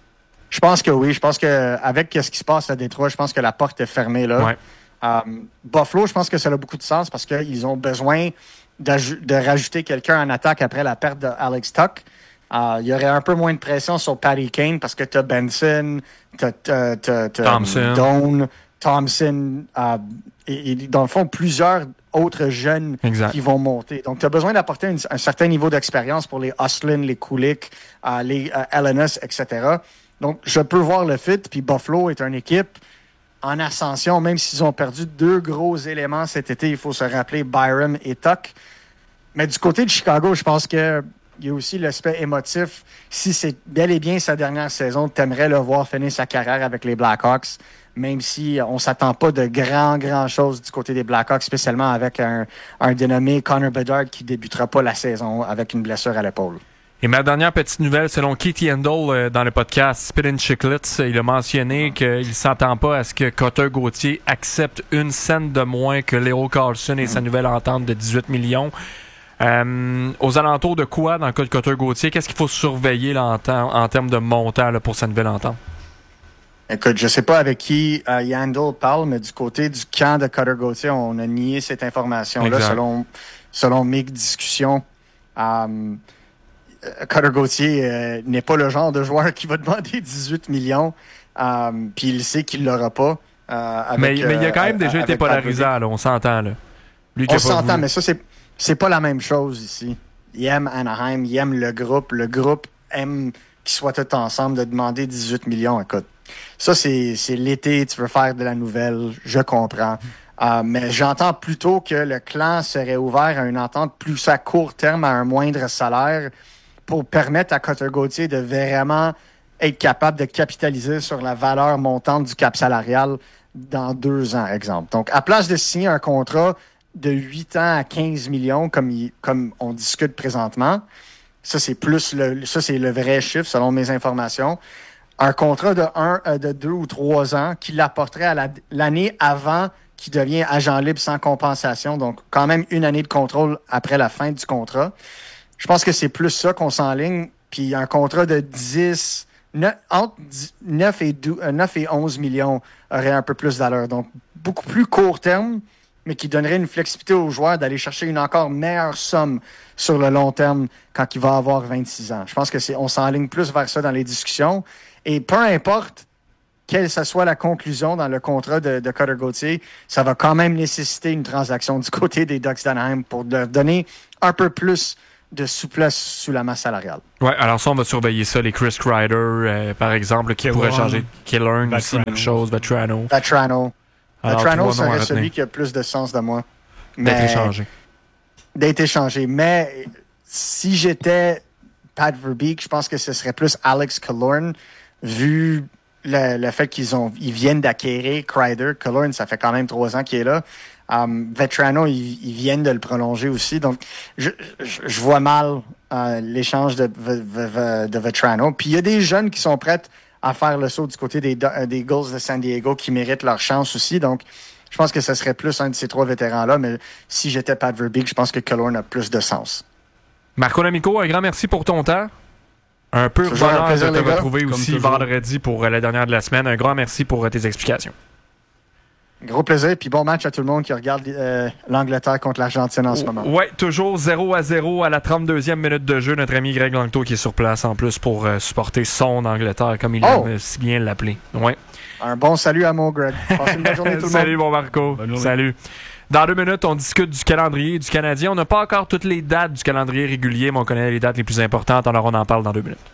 Je pense que oui. Je pense qu'avec ce qui se passe à Détroit, je pense que la porte est fermée là. Ouais. Um, Buffalo, je pense que ça a beaucoup de sens parce qu'ils ont besoin de rajouter quelqu'un en attaque après la perte de Alex Tuch. Uh, il y aurait un peu moins de pression sur Patty Kane parce que tu as Benson, tu as Thompson, Doan, Thompson, uh, et, et dans le fond, plusieurs autres jeunes exact. Qui vont monter. Donc, tu as besoin d'apporter une, un certain niveau d'expérience pour les Oslin, les Kulik, uh, les uh, Elenis, et cetera. Donc, je peux voir le fit, puis Buffalo est une équipe en ascension, même s'ils ont perdu deux gros éléments cet été, il faut se rappeler Byram et Tuch. Mais du côté de Chicago, je pense que il y a aussi l'aspect émotif. Si c'est bel et bien sa dernière saison, tu aimerais le voir finir sa carrière avec les Blackhawks, même si on s'attend pas de grand, grand chose du côté des Blackhawks, spécialement avec un, un dénommé Connor Bedard qui débutera pas la saison avec une blessure à l'épaule. Et ma dernière petite nouvelle, selon Keith Yandel euh, dans le podcast Spit and Chicklets, il a mentionné qu'il ne s'entend pas à ce que Cutter Gauthier accepte une scène de moins que Leo Carlson et mm. sa nouvelle entente de dix-huit millions. Euh, aux alentours de quoi dans le cas de Cutter Gauthier? Qu'est-ce qu'il faut surveiller là, en, temps, en termes de montant là, pour sa nouvelle entente? Écoute, je sais pas avec qui euh, Yandel parle, mais du côté du camp de Cutter Gauthier, on a nié cette information-là selon, selon mes discussions. Euh, Cutter Gauthier euh, n'est pas le genre de joueur qui va demander dix-huit millions, euh, puis il sait qu'il l'aura pas. Euh, avec, mais, mais il a quand même euh, déjà été polarisant, là, on s'entend. Là. Lui on s'entend, voulu. Mais ça, c'est, c'est pas la même chose ici. Il aime Anaheim, il aime le groupe. Le groupe aime qu'ils soient tous ensemble de demander dix-huit millions. Écoute, ça, c'est, c'est l'été, tu veux faire de la nouvelle, je comprends. Euh, mais j'entends plutôt que le clan serait ouvert à une entente plus à court terme, à un moindre salaire, pour permettre à Cutter Gauthier de vraiment être capable de capitaliser sur la valeur montante du cap salarial dans deux ans, exemple. Donc, à place de signer un contrat de huit ans à quinze millions, comme, il, comme on discute présentement, ça, c'est plus le, ça, c'est le vrai chiffre, selon mes informations, un contrat de un, de deux ou trois ans qui l'apporterait à la, l'année avant qui devient agent libre sans compensation, donc quand même une année de contrôle après la fin du contrat. Je pense que c'est plus ça qu'on s'enligne. Puis un contrat de dix, neuf, entre neuf et onze millions aurait un peu plus d'allure. Donc, beaucoup plus court terme, mais qui donnerait une flexibilité aux joueurs d'aller chercher une encore meilleure somme sur le long terme quand il va avoir vingt-six ans. Je pense que c'est, on s'enligne plus vers ça dans les discussions. Et peu importe quelle que soit la conclusion dans le contrat de, de Cutter Gauthier, ça va quand même nécessiter une transaction du côté des Ducks d'Anaheim pour leur donner un peu plus de souplesse sous la masse salariale. Ouais, alors ça, on va surveiller ça. Les Chris Kreider, euh, par exemple, qui pourraient changer. Killern aussi, même chose. Vetrano. Vetrano. Alors, Vetrano serait celui qui a plus de sens de moi. D'être échangé. D'être échangé. Mais si j'étais Pat Verbeek, je pense que ce serait plus Alex Killorn, vu le, le fait qu'ils ont ils viennent d'acquérir Kreider. Killorn, ça fait quand même trois ans qu'il est là. Um, Vetrano, ils, ils viennent de le prolonger aussi. Donc, je, je, je vois mal euh, l'échange de, de, de Vetrano. Puis, il y a des jeunes qui sont prêts à faire le saut du côté des, des Eagles de San Diego qui méritent leur chance aussi. Donc, je pense que ce serait plus un de ces trois vétérans-là. Mais si j'étais Pat Verbeek, je pense que Killorn a plus de sens. Marco D'Amico, un grand merci pour ton temps. Un peu bonheur de te retrouver aussi vendredi pour la dernière de la semaine. Un grand merci pour tes explications. Gros plaisir, puis bon match à tout le monde qui regarde euh, l'Angleterre contre l'Argentine en ce moment. Oui, toujours zéro à zéro à la trente-deuxième minute de jeu. Notre ami Greg Langto qui est sur place en plus pour euh, supporter son Angleterre, comme il oh! aime si bien l'appeler. Ouais. Un bon salut à mon Greg. Passez une bonne journée tout le monde. Salut mon Marco. Salut. Dans deux minutes, on discute du calendrier du Canadien. On n'a pas encore toutes les dates du calendrier régulier, mais on connaît les dates les plus importantes. Alors on en parle dans deux minutes.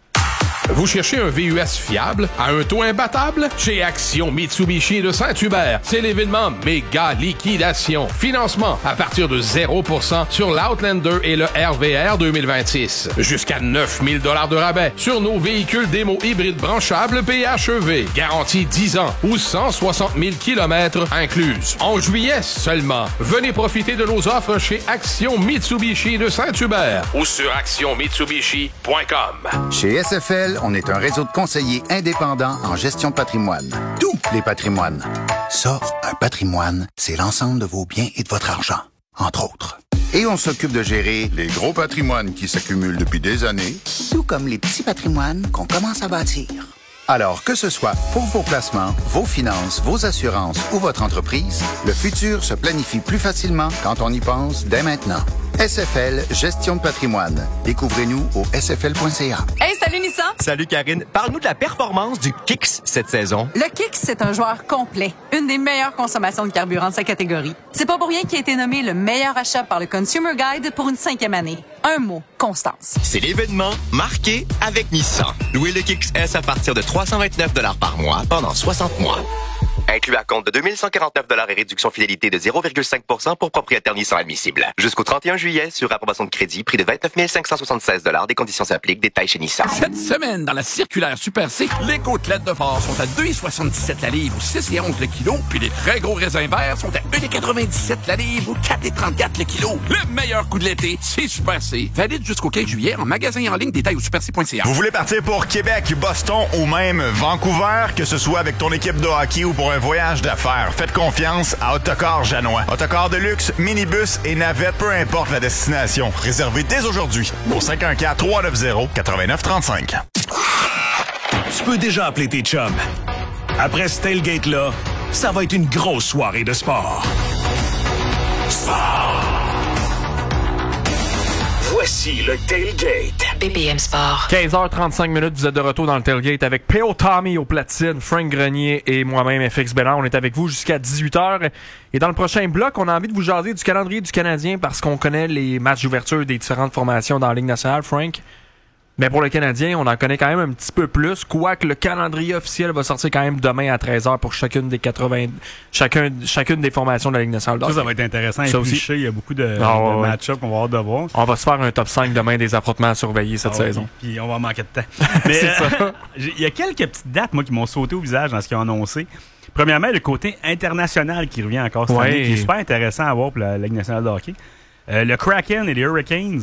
Vous cherchez un V U S fiable à un taux imbattable? Chez Action Mitsubishi de Saint-Hubert, c'est l'événement méga liquidation. Financement à partir de zéro pour cent sur l'Outlander et le R V R deux mille vingt-six. Jusqu'à neuf mille dollars de rabais sur nos véhicules démo hybrides branchables P H E V. Garantie dix ans ou cent soixante mille kilomètres incluses. En juillet seulement, venez profiter de nos offres chez Action Mitsubishi de Saint-Hubert ou sur action mitsubishi point com. Chez S F L, on est un réseau de conseillers indépendants en gestion de patrimoine. Tous les patrimoines. Ça, un patrimoine, c'est l'ensemble de vos biens et de votre argent, entre autres. Et on s'occupe de gérer les gros patrimoines qui s'accumulent depuis des années, tout comme les petits patrimoines qu'on commence à bâtir. Alors, que ce soit pour vos placements, vos finances, vos assurances ou votre entreprise, le futur se planifie plus facilement quand on y pense dès maintenant. S F L, gestion de patrimoine. Découvrez-nous au s f l point c a. Hey, salut Nissan! Salut Karine. Parle-nous de la performance du Kicks cette saison. Le Kicks, c'est un joueur complet. Une des meilleures consommations de carburant de sa catégorie. C'est pas pour rien qu'il a été nommé le meilleur achat par le Consumer Guide pour une cinquième année. Un mot, constance. C'est l'événement marqué avec Nissan. Louez le Kicks S à partir de trois cent vingt-neuf dollars par mois pendant soixante mois. Inclus à compte de deux mille cent quarante-neuf dollars et réduction fidélité de zéro virgule cinq pour cent pour propriétaires Nissan admissible. Jusqu'au trente et un juillet, sur approbation de crédit, prix de vingt-neuf mille cinq cent soixante-seize dollars. Des conditions s'appliquent. Détails chez Nissan. Cette semaine, dans la circulaire Super C, les côtelettes de porc sont à deux virgule soixante-dix-sept la livre ou six virgule onze le kilo, puis les très gros raisins verts sont à un virgule quatre-vingt-dix-sept la livre ou quatre virgule trente-quatre le kilo. Le meilleur coup de l'été, c'est Super C. Valide jusqu'au quinze juillet en magasin et en ligne. Détails au super c point c a. Vous voulez partir pour Québec, Boston ou même Vancouver, que ce soit avec ton équipe de hockey ou pour un voyage d'affaires? Faites confiance à Autocar Janois. Autocar de luxe, minibus et navette, peu importe la destination. Réservez dès aujourd'hui au cinq un quatre, trois neuf zéro, neuf neuf trois cinq. Tu peux déjà appeler tes chums. Après ce tailgate-là, ça va être une grosse soirée de sport. Sport! Voici le Tailgate. B P M Sport. quinze heures trente-cinq minutes, vous êtes de retour dans le Tailgate avec P O Tommy au platine, Frank Grenier et moi-même F X Bellard. On est avec vous jusqu'à dix-huit heures. Et dans le prochain bloc, on a envie de vous jaser du calendrier du Canadien parce qu'on connaît les matchs d'ouverture des différentes formations dans la Ligue nationale, Frank. Mais pour le Canadien, on en connaît quand même un petit peu plus, quoique le calendrier officiel va sortir quand même demain à treize heures pour chacune des quatre-vingts, chacun, chacune des formations de la Ligue nationale. Ça, ça va être intéressant à éplucher. Il y a beaucoup de, ah, de ouais. match-ups qu'on va avoir de voir. On va se faire un top cinq demain des affrontements à surveiller cette ah, saison. Puis, puis on va manquer de temps. Mais c'est ça. Il y a quelques petites dates, moi, qui m'ont sauté au visage dans ce qu'ils ont annoncé. Premièrement, le côté international qui revient encore cette ouais. année, qui est super intéressant à voir pour la Ligue nationale de hockey. Euh, le Kraken et les Hurricanes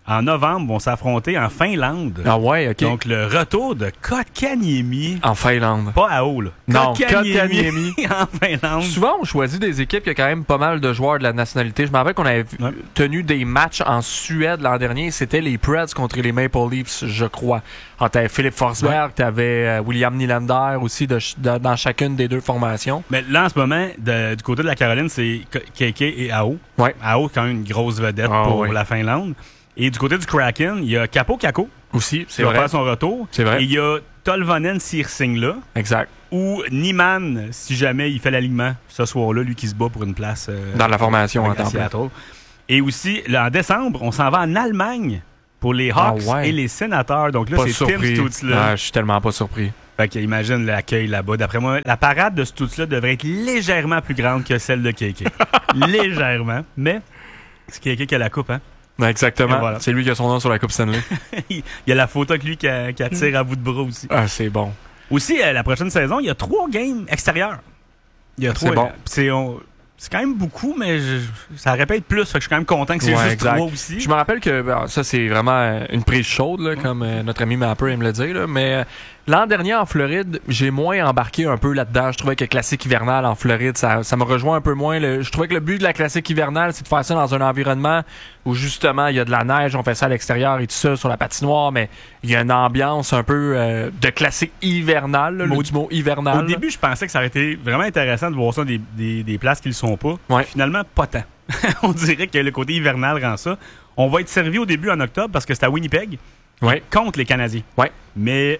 en novembre, vont s'affronter en Finlande. Ah ouais, OK. Donc, le retour de Kotkaniemi. En Finlande. Pas à haut, là. Non, Kotkaniemi. en Finlande. Souvent, on choisit des équipes qui ont quand même pas mal de joueurs de la nationalité. Je me rappelle qu'on avait ouais. tenu des matchs en Suède l'an dernier. C'était les Preds contre les Maple Leafs, je crois. Alors, t'avais Philippe Forsberg, ouais. t'avais euh, William Nylander aussi de, de, dans chacune des deux formations. Mais là, en ce moment, de, du côté de la Caroline, c'est K K et Aho. Ouais. Aho, quand même une grosse vedette oh, pour ouais. la Finlande. Et du côté du Kraken, il y a Capo Kako. Aussi, c'est qui vrai. va faire son retour. C'est vrai. Et il y a Tolvanen Sirsingla. Exact. Ou Niemann, si jamais il fait l'alignement ce soir-là, lui qui se bat pour une place euh, dans la formation en temps plein. Et aussi, là, en décembre, on s'en va en Allemagne pour les Hawks ah ouais. et les Sénateurs. Donc là, pas c'est surpris. Tim Stützle. Ah, je suis tellement pas surpris. Fait qu'imagine l'accueil là-bas. D'après moi, la parade de Stützle devrait être légèrement plus grande que celle de K K. Légèrement. Mais c'est K K qui a la coupe, hein? Exactement. Voilà. C'est lui qui a son nom sur la Coupe Stanley. Il y a la photo avec lui qui, a, qui attire à bout de bras aussi. Ah, c'est bon. Aussi, euh, la prochaine saison, il y a trois games extérieurs. Il y a trois. C'est bon. C'est, on, c'est quand même beaucoup, mais je, ça aurait pu être plus. Fait que je suis quand même content que c'est ouais, juste exact. trois aussi. Je me rappelle que ben, ça, c'est vraiment une prise chaude, là, ouais. comme euh, notre ami Mapper aime le dire. Là, mais euh, l'an dernier, en Floride, j'ai moins embarqué un peu là-dedans. Je trouvais que Classique hivernale en Floride, ça, ça me rejoint un peu moins. Le, je trouvais que le but de la Classique hivernale, c'est de faire ça dans un environnement où, justement, il y a de la neige, on fait ça à l'extérieur et tout ça, sur la patinoire, mais il y a une ambiance un peu euh, de Classique hivernale, là, le du mot hivernal. Au là. début, je pensais que ça aurait été vraiment intéressant de voir ça des, des, des places qui le sont pas. Ouais. Finalement, pas tant. On dirait que le côté hivernal rend ça. On va être servi au début en octobre parce que c'est à Winnipeg ouais. contre les Canadiens. Ouais. Mais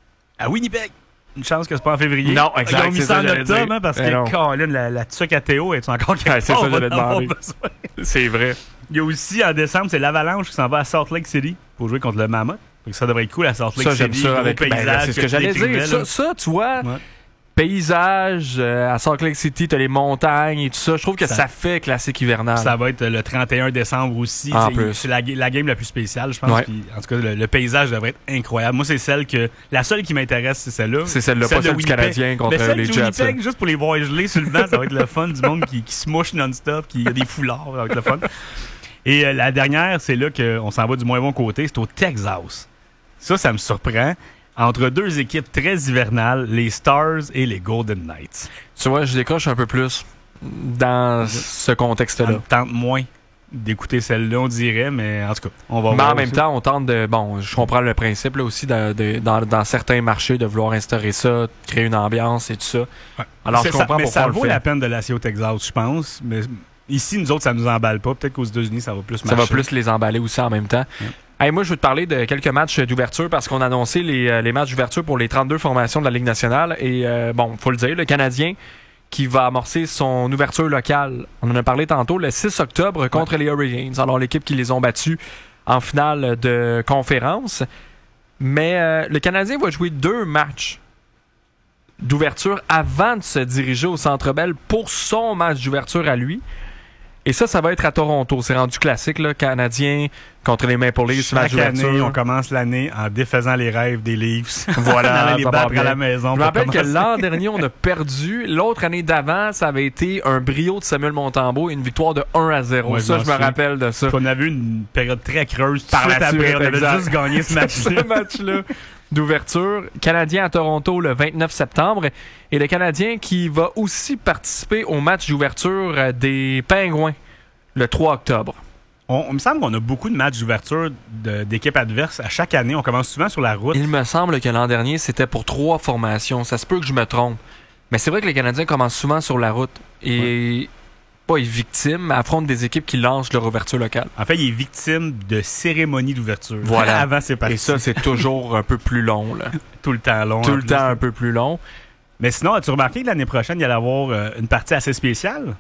à Winnipeg, une chance que c'est pas en février. Non, exact. Ils ont mis ça en octobre hein, parce eh que Colin, la, la tuque à Théo est encore quelque ouais, c'est part. Ça, j'allais demander. C'est vrai. Il y a aussi en décembre, c'est l'Avalanche qui s'en va à Salt Lake City pour jouer contre le Mammoth. Donc ça devrait être cool à Salt Lake ça, City. J'aime ça avec paysage. Ben, c'est ce que, que j'allais dire. Ça, ça, tu vois. Ouais. Paysage, euh, à Salt Lake City, t'as les montagnes et tout ça. Je trouve que ça, ça fait classique hivernal. Ça va être le trente et un décembre aussi. En plus. C'est la, la game la plus spéciale, je pense. Ouais. Puis, en tout cas, le, le paysage devrait être incroyable. Moi, c'est celle que... La seule qui m'intéresse, c'est celle-là. C'est celle-là, celle pas celle du Canadien contre celle les du Jets. Winnipeg, juste pour les voir geler sur le banc, ça va être le fun du monde qui, qui se mouche non-stop, qui a des foulards, ça va être le fun. Et euh, la dernière, c'est là qu'on s'en va du moins bon côté, c'est au Texas. Ça, ça me surprend. Entre deux équipes très hivernales, les Stars et les Golden Knights. Tu vois, je décroche un peu plus dans ce contexte-là. On tente moins d'écouter celle-là, on dirait, mais en tout cas, on va mais voir. Mais en même aussi. temps, on tente de... Bon, je comprends le principe là aussi de, de, dans, dans certains marchés de vouloir instaurer ça, créer une ambiance et tout ça. Ouais. Alors, je comprends ça, mais pourquoi ça on le vaut fait. la peine de l'acier au Texas, je pense, mais... Ici, nous autres, ça nous emballe pas. Peut-être qu'aux États-Unis, ça va plus marcher. Ça va plus les emballer aussi en même temps. Ouais. Hey, moi, je veux te parler de quelques matchs d'ouverture parce qu'on a annoncé les, les matchs d'ouverture pour les trente-deux formations de la Ligue nationale. Et euh, bon, faut le dire, le Canadien qui va amorcer son ouverture locale. On en a parlé tantôt, le six octobre contre ouais. les Hurricanes. Alors, l'équipe qui les ont battus en finale de conférence. Mais euh, le Canadien va jouer deux matchs d'ouverture avant de se diriger au Centre Bell pour son match d'ouverture à lui. Et ça, ça va être à Toronto. C'est rendu classique, là. Canadien contre les Maple Leafs, match d'ouverture. Année, on commence l'année en défaisant les rêves des Leafs. Voilà. les battre à la maison. Je me rappelle que l'an dernier, on a perdu. L'autre année d'avant, ça avait été un brio de Samuel Montembeault et une victoire de un à zéro. Ouais, ça, je me rappelle de ça. On a vu une période très creuse. Par la suite, après, on avait exact. juste gagné ce match-là. ce match-là d'ouverture. Canadien à Toronto le vingt-neuf septembre. Et le Canadien qui va aussi participer au match d'ouverture des Pingouins le trois octobre. On, on me semble qu'on a beaucoup de matchs d'ouverture de, d'équipes adverses à chaque année. On commence souvent sur la route. Il me semble que l'an dernier, c'était pour trois formations. Ça se peut que je me trompe. Mais c'est vrai que les Canadiens commencent souvent sur la route. Et ouais. pas ils victimes, mais affrontent des équipes qui lancent leur ouverture locale. En fait, il est victime de cérémonies d'ouverture. Voilà. Avant, c'est parti. Et ça, c'est toujours un peu plus long. Là. Tout le temps long. Tout le temps un peu plus long. Mais sinon, as-tu remarqué que l'année prochaine, il y allait avoir euh, une partie assez spéciale?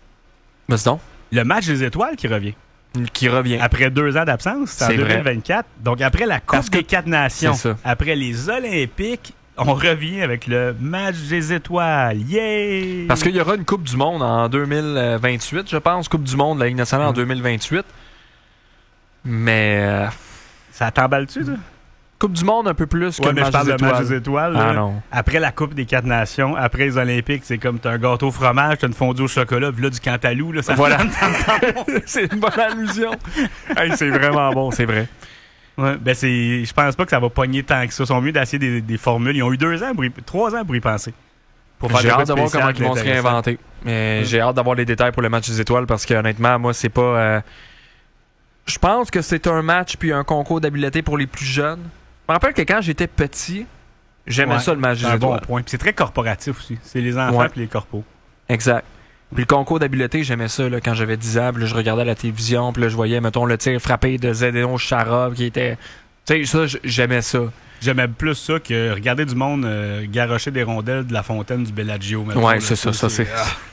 Mais c'est donc? Le match des étoiles qui revient. Qui revient. Après deux ans d'absence, c'est en deux mille vingt-quatre. Vrai. Donc, après la Coupe des quatre nations, après les Olympiques, on revient avec le match des étoiles. Yeah! Parce qu'il y aura une Coupe du Monde en deux mille vingt-huit, je pense. Coupe du Monde de la Ligue nationale mmh. en deux mille vingt-huit. Mais... Euh... Ça t'emballe-tu, toi? Coupe du Monde un peu plus que ouais, le mais match, je parle des de étoiles. match des étoiles. Ah là, non. Après la Coupe des quatre nations, après les Olympiques, c'est comme t'as un gâteau au fromage, t'as une fondue au chocolat, puis là, du Cantalou. Là, ça Voilà. C'est une bonne allusion. Hey, c'est vraiment bon, c'est vrai. Ouais, ben c'est, je pense pas que ça va pogner tant que ça. Ils sont mieux d'essayer des, des formules. Ils ont eu deux ans, pour y, trois ans pour y penser. Pour faire J'ai des hâte de voir spéciales, comment ils vont se intéressant. réinventer. Mais Mm. j'ai hâte d'avoir les détails pour le match des étoiles parce que honnêtement, moi, c'est pas. Euh... Je pense que c'est un match puis un concours d'habileté pour les plus jeunes. Je me rappelle que quand j'étais petit, j'aimais Ouais, ça le match des un étoiles. bon point. Puis c'est très corporatif aussi. C'est les enfants Ouais. puis les corpos. Exact. Puis le concours d'habileté, j'aimais ça là, quand j'avais dix ans. Puis là, je regardais la télévision. Puis là, je voyais, mettons, le tir frappé de Zdeno Chara qui était. Tu sais, ça, j- j'aimais ça. J'aimais plus ça que regarder du monde euh, garrocher des rondelles de la fontaine du Bellagio. mettons, Ouais, là. c'est ça, ça, c'est.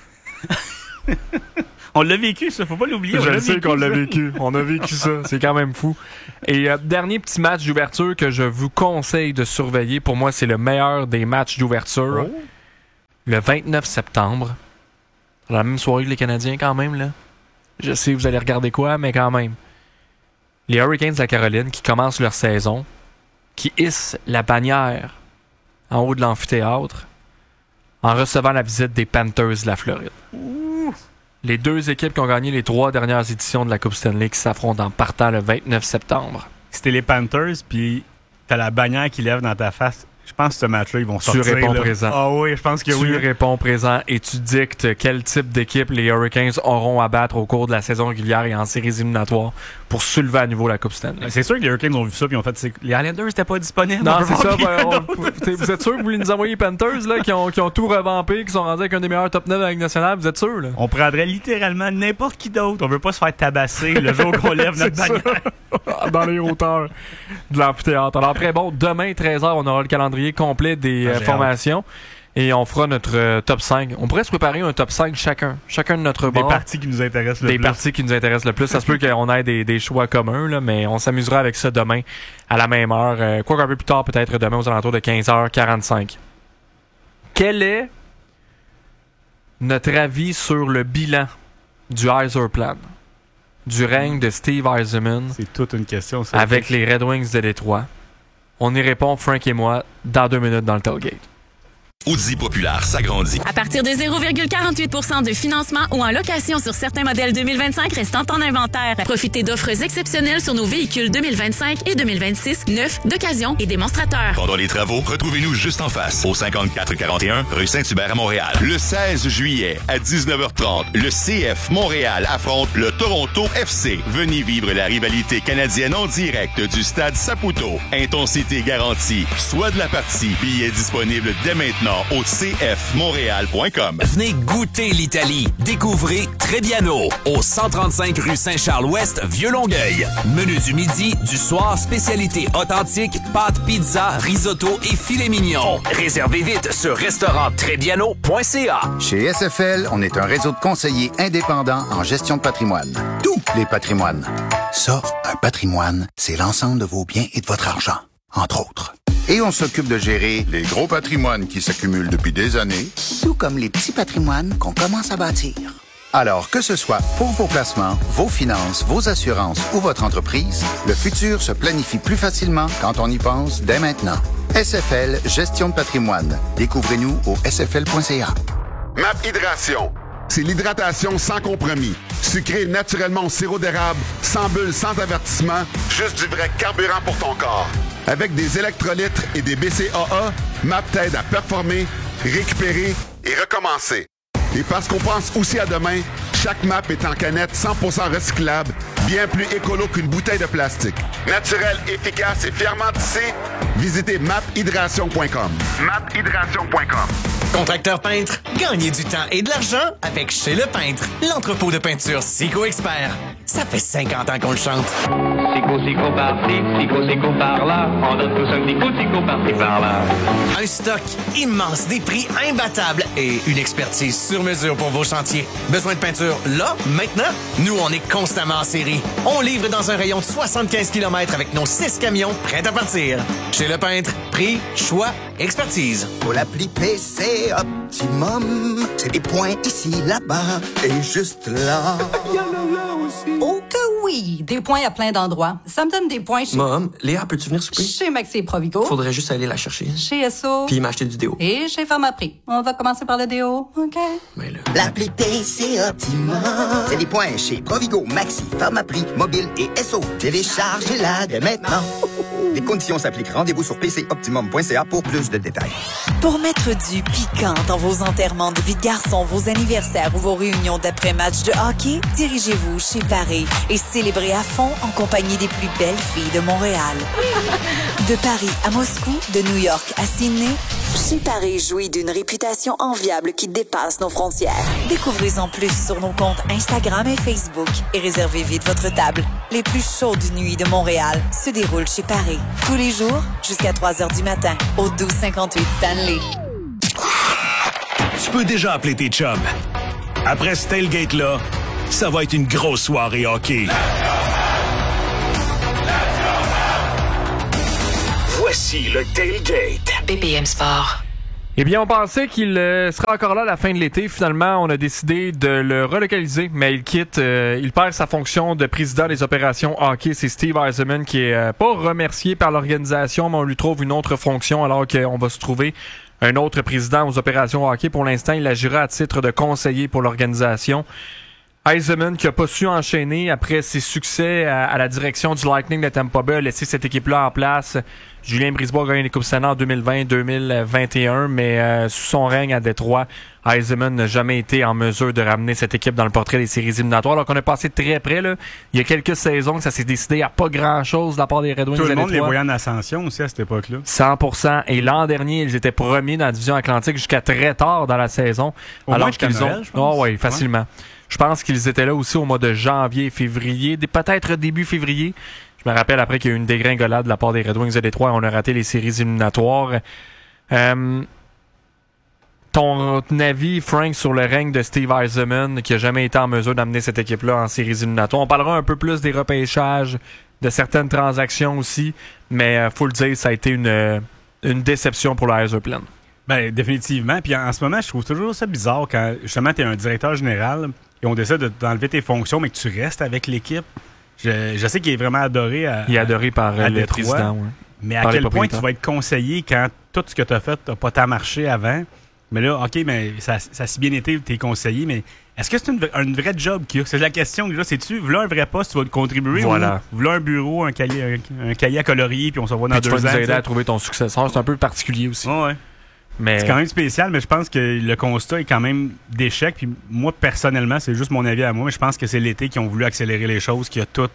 Ah. On l'a vécu, ça. Faut pas l'oublier. on Je l'a le sais vécu, qu'on l'a ça. vécu. On a vécu ça. C'est quand même fou. Et euh, dernier petit match d'ouverture que je vous conseille de surveiller. Pour moi, c'est le meilleur des matchs d'ouverture. Oh. Le vingt-neuf septembre. La même soirée que les Canadiens, quand même, là. Je sais, vous allez regarder quoi, mais quand même. Les Hurricanes de la Caroline qui commencent leur saison, qui hissent la bannière en haut de l'amphithéâtre en recevant la visite des Panthers de la Floride. Ouh. Les deux équipes qui ont gagné les trois dernières éditions de la Coupe Stanley qui s'affrontent en partant le vingt-neuf septembre. C'était les Panthers, puis t'as la bannière qui lève dans ta face. Je pense que ce match-là, ils vont sortir. Tu réponds là. présent. Ah oui, je pense que tu oui. réponds présent et tu dictes quel type d'équipe les Hurricanes auront à battre au cours de la saison régulière et en séries éliminatoires pour soulever à nouveau la Coupe Stanley. C'est sûr que les Hurricanes ont vu ça puis ont fait c'est- les Islanders n'étaient pas disponibles. Non, On peut c'est voir ça. quelqu'un ben, on- d'autre. t'sais, vous êtes sûr que vous voulez nous envoyer les Panthers là, qui, ont, qui ont tout revampé, qui sont rendus avec un des meilleurs top neuf de la Ligue nationale? Vous êtes sûr? Là? On prendrait littéralement n'importe qui d'autre. On veut pas se faire tabasser le jour qu'on lève notre C'est ça. bannière. Dans les hauteurs de l'amphithéâtre. Alors après, bon, demain, treize heures, on aura le calendrier complet des Ah, euh, j'ai formations. Et on fera notre euh, top cinq. On pourrait se préparer un top cinq chacun. Chacun de notre Des bord. parties qui nous intéressent le Des plus. parties qui nous intéressent le plus. Ça se peut qu'on ait des, des choix communs, là, mais on s'amusera avec ça demain à la même heure. Euh, quoi qu'un peu plus tard, peut-être demain aux alentours de quinze heures quarante-cinq. Quel est notre avis sur le bilan du Yzerplan, du règne de Steve Yzerman C'est toute une question, ça. avec les Red Wings de Détroit? On y répond, Frank et moi, dans deux minutes dans le tailgate. Audi Populaire s'agrandit. À partir de zéro virgule quarante-huit pour cent de financement ou en location sur certains modèles deux mille vingt-cinq restant en inventaire. Profitez d'offres exceptionnelles sur nos véhicules deux mille vingt-cinq et deux mille vingt-six, neufs, d'occasion et démonstrateurs. Pendant les travaux, retrouvez-nous juste en face, au cinquante-quatre quarante et un rue Saint-Hubert à Montréal. Le seize juillet, à dix-neuf heures trente, le C F Montréal affronte le Toronto F C. Venez vivre la rivalité canadienne en direct du stade Saputo. Intensité garantie. Soit de la partie. Billets disponibles dès maintenant au c f montréal point com. Venez goûter l'Italie. Découvrez Trebbiano au cent trente-cinq rue Saint-Charles-Ouest, Vieux-Longueuil. Menu du midi, du soir, spécialité authentique, pâtes, pizza, risotto et filet mignon. Réservez vite sur restaurant trebbiano point c a. Chez S F L, on est un réseau de conseillers indépendants en gestion de patrimoine. Tous les patrimoines. Ça, un patrimoine, c'est l'ensemble de vos biens et de votre argent, entre autres. Et on s'occupe de gérer les gros patrimoines qui s'accumulent depuis des années, tout comme les petits patrimoines qu'on commence à bâtir. Alors, que ce soit pour vos placements, vos finances, vos assurances ou votre entreprise, le futur se planifie plus facilement quand on y pense dès maintenant. S F L Gestion de patrimoine. Découvrez-nous au s f l point c a. M A P Hydration. C'est l'hydratation sans compromis. Sucré naturellement au sirop d'érable, sans bulles, sans avertissement, juste du vrai carburant pour ton corps. Avec des électrolytes et des B C A A, M A P t'aide à performer, récupérer et recommencer. Et parce qu'on pense aussi à demain, chaque M A P est en canette cent pour cent recyclable, bien plus écolo qu'une bouteille de plastique. Naturel, efficace et fièrement tissé, visitez map hydration point com. map hydration point com. Contracteur peintre, gagnez du temps et de l'argent avec Chez Le Peintre, l'entrepôt de peinture Sico Expert. Ça fait cinquante ans qu'on le chante. Sico, sico par-ci, sico, sico par-là. On donne tous un petit coup de sico par-ci, par-là. Un stock immense, des prix imbattables et une expertise sur mesure pour vos chantiers. Besoin de peinture là, maintenant? Nous, on est constamment en série. On livre dans un rayon de soixante-quinze kilomètres avec nos six camions prêts à partir. Chez Le Peintre, prix, choix, expertise. Pour l'appli P C Optimum, c'est des points ici, là-bas et juste là. Oh que oui, des points à plein d'endroits. Ça me donne des points chez... Mom, Léa, peux-tu venir souper? Chez Maxi et Provigo. Faudrait juste aller la chercher. Chez S O. Puis m'acheter du déo. Et chez Pharmaprix. On va commencer par le déo, OK? Mais là... L'appli P C Optimum. C'est des points chez Provigo, Maxi, Pharmaprix, Mobile et S O. Téléchargez-la dès maintenant. Les conditions s'appliquent. Rendez-vous sur p c optimum point c a pour plus de détails. Pour mettre du piquant dans vos enterrements de vie de garçon, vos anniversaires ou vos réunions d'après-match de hockey, dirigez-vous chez Paris et célébrez à fond en compagnie des plus belles filles de Montréal. De Paris à Moscou, de New York à Sydney, chez Paris jouit d'une réputation enviable qui dépasse nos frontières. Découvrez-en plus sur nos comptes Instagram et Facebook et réservez vite votre table. Les plus chaudes nuits de Montréal se déroulent chez Paris. Tous les jours, jusqu'à trois heures du matin, au douze cinquante-huit Stanley. Tu peux déjà appeler tes chums. Après ce tailgate-là, ça va être une grosse soirée hockey. Voici le tailgate. B P M Sport. Eh bien, on pensait qu'il euh, sera encore là à la fin de l'été. Finalement, on a décidé de le relocaliser, mais il quitte. Euh, il perd sa fonction de président des opérations hockey. C'est Steve Yzerman qui est euh, pas remercié par l'organisation, mais on lui trouve une autre fonction alors qu'on va se trouver un autre président aux opérations hockey. Pour l'instant, il agira à titre de conseiller pour l'organisation. Yzerman, qui a pas su enchaîner après ses succès à, à la direction du Lightning de Tampa Bay, a laissé cette équipe-là en place. Julien Brisebois a gagné les Coupes Stanley en deux mille vingt deux mille vingt et un, mais euh, sous son règne à Détroit, Yzerman n'a jamais été en mesure de ramener cette équipe dans le portrait des séries éliminatoires. Alors qu'on est passé très près, là. Il y a quelques saisons que ça s'est décidé à pas grand-chose de la part des Red Wings. Tout le à monde les Détroit. voyait en ascension aussi à cette époque-là. cent pour cent. Et l'an dernier, ils étaient premiers dans la division Atlantique jusqu'à très tard dans la saison. Au alors moins jusqu'à qu'ils Noël, ont... je pense. Oh, oui, facilement. Ouais. Je pense qu'ils étaient là aussi au mois de janvier, février, peut-être début février. Je me rappelle après qu'il y a eu une dégringolade de la part des Red Wings de Détroit et on a raté les séries éliminatoires. Euh, ton avis, Frank, sur le règne de Steve Yzerman, qui a jamais été en mesure d'amener cette équipe-là en séries éliminatoires. On parlera un peu plus des repêchages, de certaines transactions aussi, mais euh, faut le dire, ça a été une, une déception pour le Yzerplan. Ben, définitivement. Puis en, en ce moment, je trouve toujours ça bizarre quand, justement, tu es un directeur général et on décide de, d'enlever tes fonctions, mais que tu restes avec l'équipe. Je, je sais qu'il est vraiment adoré à Il est adoré par à le Détroit, président, ouais. Mais à Par les quel point propriétaires. tu vas être conseillé quand tout ce que tu as fait n'a pas tant marché avant? Mais là, OK, mais ça, ça a si bien été, t'es conseillé, mais est-ce que c'est une, une vraie job qu'il y a? C'est la question, là. C'est-tu, voilà un vrai poste, tu vas te contribuer? Voilà. Ou voilà un bureau, un cahier, un, un cahier à colorier, puis on se revoit dans Puis deux tu ans? vas nous aider t'sais. à trouver ton successeur. C'est un peu particulier aussi. Ouais, ouais. Mais... C'est quand même spécial, mais je pense que le constat est quand même d'échec. Puis moi, personnellement, c'est juste mon avis à moi, mais je pense que c'est l'été qui ont voulu accélérer les choses, qui a tout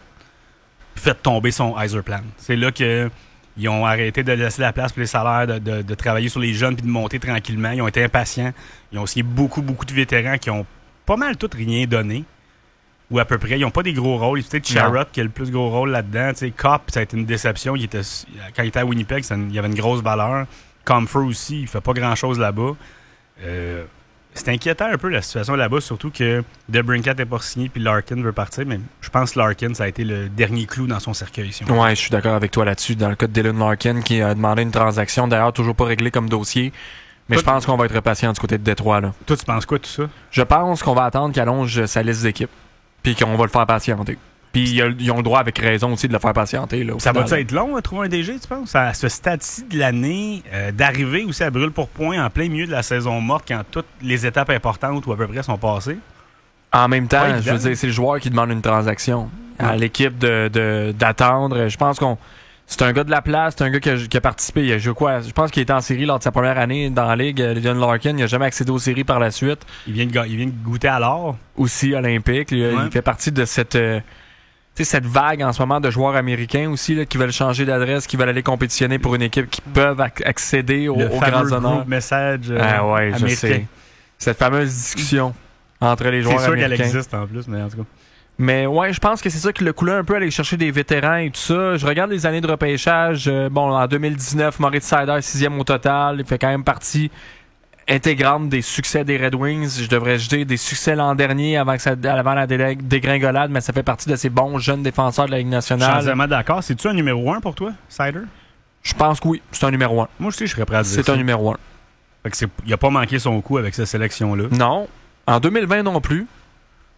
fait tomber son Yzerplan. C'est là que ils ont arrêté de laisser la place pour les salaires, de, de, de travailler sur les jeunes puis de monter tranquillement. Ils ont été impatients. Ils ont aussi beaucoup, beaucoup de vétérans qui ont pas mal tout rien donné. Ou à peu près. Ils n'ont pas des gros rôles. Peut-être Sherrod qui a le plus gros rôle là-dedans. T'sais, Kopp, ça a été une déception. Il était, quand il était à Winnipeg, ça, il y avait une grosse valeur. Comfer aussi, il fait pas grand-chose là-bas. Euh, c'est inquiétant un peu la situation là-bas, surtout que DeBrincat n'est pas signé puis Larkin veut partir, mais je pense que Larkin, ça a été le dernier clou dans son cercueil. Si ouais, je suis d'accord avec toi là-dessus. Dans le cas de Dylan Larkin, qui a demandé une transaction, d'ailleurs toujours pas réglée comme dossier, mais toi, je pense qu'on va être patient du côté de Détroit. Là. Toi, tu penses quoi de tout ça? Je pense qu'on va attendre qu'il allonge sa liste d'équipes, puis qu'on va le faire patienter. Puis ils ont le droit, avec raison aussi, de le faire patienter. Là, ça final. va-tu être long à trouver un D G, tu penses? À ce stade-ci de l'année, euh, d'arriver aussi à brûle pour point en plein milieu de la saison morte quand toutes les étapes importantes ou à peu près sont passées? En même temps, Ouais, je veux dire, c'est le joueur qui demande une transaction. Ouais. À l'équipe de, de, d'attendre. Je pense qu'on. C'est un gars de la place, c'est un gars qui a, qui a participé. Il a joué quoi? Je pense qu'il était en série lors de sa première année dans la Ligue. Dylan Larkin, il n'a jamais accédé aux séries par la suite. Il vient de, il vient de goûter à l'or. Aussi olympique. Il, ouais. il fait partie de cette. Euh, Tu sais, cette vague en ce moment de joueurs américains aussi là, qui veulent changer d'adresse, qui veulent aller compétitionner pour une équipe qui peuvent ac- accéder aux, le aux fameux grands honneurs. message euh, ah ouais, américain. je sais. Cette fameuse discussion entre les joueurs américains. C'est sûr américains. qu'elle existe en plus, mais en tout cas. Mais ouais, je pense que c'est ça qui l'a coulé un peu, aller chercher des vétérans et tout ça. Je regarde les années de repêchage. Euh, bon, en deux mille dix-neuf, Moritz Seider, sixième au total. Il fait quand même partie intégrante des succès des Red Wings. Je devrais jeter des succès l'an dernier avant, que ça, avant la dé- dégringolade, mais ça fait partie de ces bons jeunes défenseurs de la Ligue Je suis nationale. entièrement d'accord. C'est-tu un numéro un pour toi, Seider? Je pense que oui, c'est un numéro un. Moi aussi, je serais prêt à dire C'est ça. un numéro un. Fait que c'est, il n'a pas manqué son coup avec cette sélection-là. Non. En deux mille vingt non plus.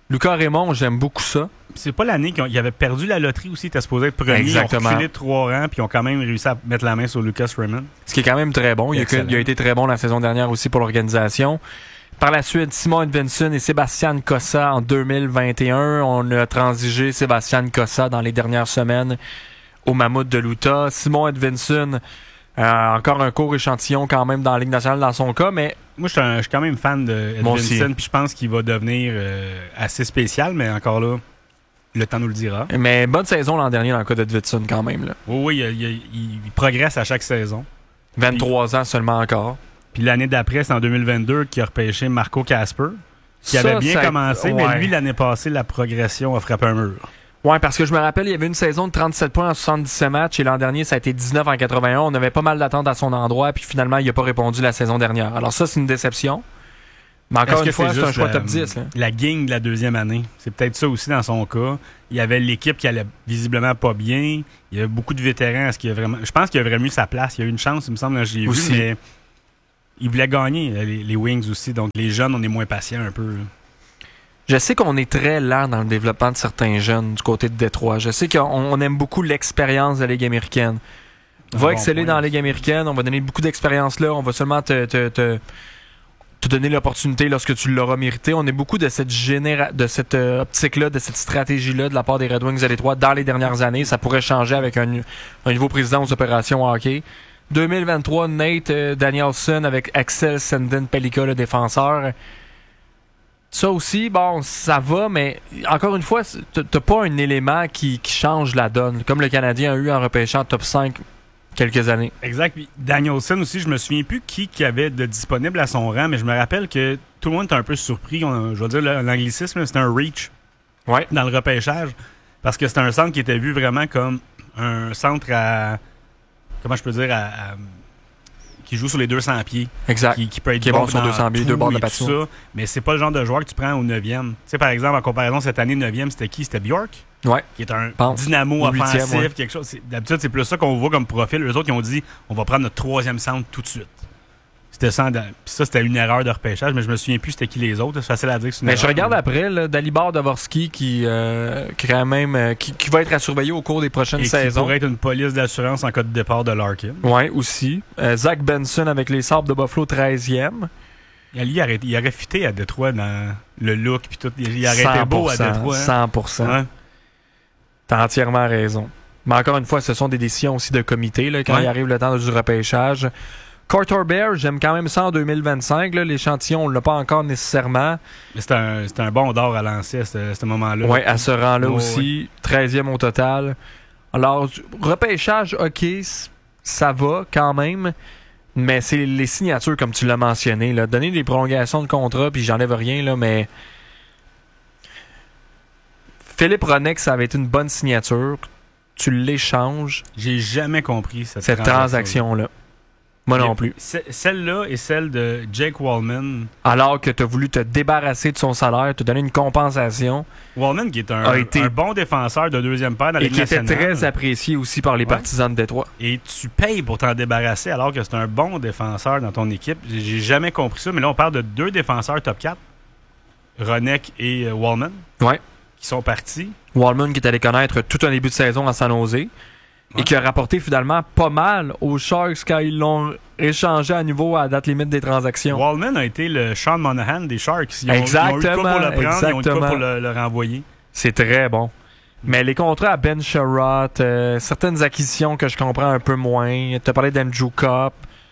Lucas Raymond, j'aime beaucoup ça. C'est pas l'année qu'ils avaient perdu la loterie aussi, ils étaient supposés être premiers. Exactement. Ils ont reculé de trois rangs, puis ils ont quand même réussi à mettre la main sur Lucas Raymond. Ce qui est quand même très bon. Il a, il a été très bon la saison dernière aussi pour l'organisation. Par la suite, Simon Edvinsson et Sébastien Cossa en deux mille vingt et un. On a transigé Sébastien Cossa dans les dernières semaines au Mammouth de l'Utah. Simon Edvinsson, euh, encore un court échantillon quand même dans la Ligue nationale dans son cas, mais... Moi, je suis, un, je suis quand même fan de Edvinsson, puis je pense qu'il va devenir euh, assez spécial, mais encore là, le temps nous le dira. Mais bonne saison l'an dernier dans le cas d'Edvinsson quand même. Là. Oui, oui, il, il, il progresse à chaque saison. vingt-trois puis, ans seulement encore. Puis l'année d'après, c'est en deux mille vingt-deux qu'il a repêché Marco Casper, qui ça, avait bien ça, commencé, ouais. mais lui, l'année passée, la progression a frappé un mur. Oui, parce que je me rappelle, il y avait une saison de trente-sept points en soixante-dix-sept matchs et l'an dernier, ça a été dix-neuf en quatre-vingt-un. On avait pas mal d'attentes à son endroit, puis finalement, il n'a pas répondu la saison dernière. Alors ça, c'est une déception. Mais encore Est-ce une fois, c'est, c'est un choix la, top dix. Là. La gang de la deuxième année. C'est peut-être ça aussi dans son cas. Il y avait l'équipe qui allait visiblement pas bien. Il y avait beaucoup de vétérans. Est-ce qu'il a vraiment... Je pense qu'il a vraiment eu sa place. Il y a eu une chance, il me semble, là, je l'ai aussi. vu, mais il voulait gagner, les, les Wings aussi. Donc les jeunes, on est moins patients un peu. Là. Je sais qu'on est très lent dans le développement de certains jeunes du côté de Détroit. Je sais qu'on on aime beaucoup l'expérience de la Ligue américaine. Va bon exceller point. Dans la Ligue américaine, on va donner beaucoup d'expérience là, on va seulement te, te, te, te donner l'opportunité lorsque tu l'auras mérité. On est beaucoup de cette, généra- de cette euh, optique-là, de cette stratégie-là de la part des Red Wings de Détroit dans les dernières années. Ça pourrait changer avec un, un nouveau président aux opérations hockey. deux mille vingt-trois, Nate euh, Danielson avec Axel Sandin-Pellikka, le défenseur. Ça aussi, bon, ça va, mais encore une fois, t'as pas un élément qui, qui change la donne, comme le Canadien a eu en repêchant top cinq quelques années. Exact. Puis Danielson aussi, je me souviens plus qui, qui avait de disponible à son rang, mais je me rappelle que tout le monde était un peu surpris. On, je veux dire, l'anglicisme, c'était un reach ouais. dans le repêchage, parce que c'était un centre qui était vu vraiment comme un centre à... Comment je peux dire? À, à, qui joue sur les deux cents pieds. Exact. Qui, qui peut être qui est bon sur deux cents pieds, deux bords de patinoire. Mais c'est pas le genre de joueur que tu prends au neuvième. Tu sais, par exemple, en comparaison, cette année, neuvième, c'était qui? C'était Bjork? Ouais. Qui est un Pense. dynamo huitième, offensif, ouais. quelque chose. C'est, d'habitude, c'est plus ça qu'on voit comme profil. Eux autres, ils ont dit, on va prendre notre troisième centre tout de suite. C'était ça, puis ça, c'était une erreur de repêchage, mais je me souviens plus c'était qui les autres. C'est facile à dire que c'est une mais erreur. Je regarde mais... après, là, Dalibor Dvorsky qui, euh, qui, quand même, euh, qui, qui va être à surveiller au cours des prochaines Et saisons. Qui pourrait être une police d'assurance en cas de départ de Larkin. Oui, aussi. Euh, Zach Benson avec les Sabres de Buffalo, treizième. Lui, il aurait, il aurait fité à Détroit dans le look puis tout. Il aurait été beau à Détroit. Hein? cent pour cent. Ouais. T'as entièrement raison. Mais encore une fois, ce sont des décisions aussi de comité là, quand ouais. il arrive le temps du repêchage. Carter Bear, j'aime quand même ça en deux mille vingt-cinq. Là, l'échantillon, on ne l'a pas encore nécessairement. Mais c'est un, c'est un bon d'or à lancer à ce, à ce moment-là. Oui, à ce rang-là oh, aussi. Ouais. treizième au total. Alors, repêchage, OK, ça va quand même. Mais c'est les signatures, comme tu l'as mentionné. Là. Donner des prolongations de contrat, puis j'enlève rien, là, mais... Philippe Hronek, ça avait été une bonne signature. Tu l'échanges. J'ai jamais compris cette, cette transaction-là. Moi non plus. Celle-là et celle de Jake Wallman. Alors que tu as voulu te débarrasser de son salaire, te donner une compensation. Wallman, qui est un, a été... un bon défenseur de deuxième paire dans la Ligue nationale. Et qui était très apprécié aussi par les ouais. partisans de Détroit. Et tu payes pour t'en débarrasser alors que c'est un bon défenseur dans ton équipe. J'ai jamais compris ça, mais là, on parle de deux défenseurs top quatre. Hronek et euh, Wallman. Ouais. Qui sont partis. Wallman qui est allé connaître tout un début de saison à San Jose. Ouais. Et qui a rapporté finalement pas mal aux Sharks quand ils l'ont échangé à nouveau à la date limite des transactions. Wallman a été le Sean Monahan des Sharks. Ils ont, exactement. Ils ont eu de quoi pour le prendre, exactement. Ils ont eu de quoi pour le, le renvoyer. C'est très bon. Mais les contrats à Ben Sherratt, euh, certaines acquisitions que je comprends un peu moins. Tu as parlé d'Andrew Copp.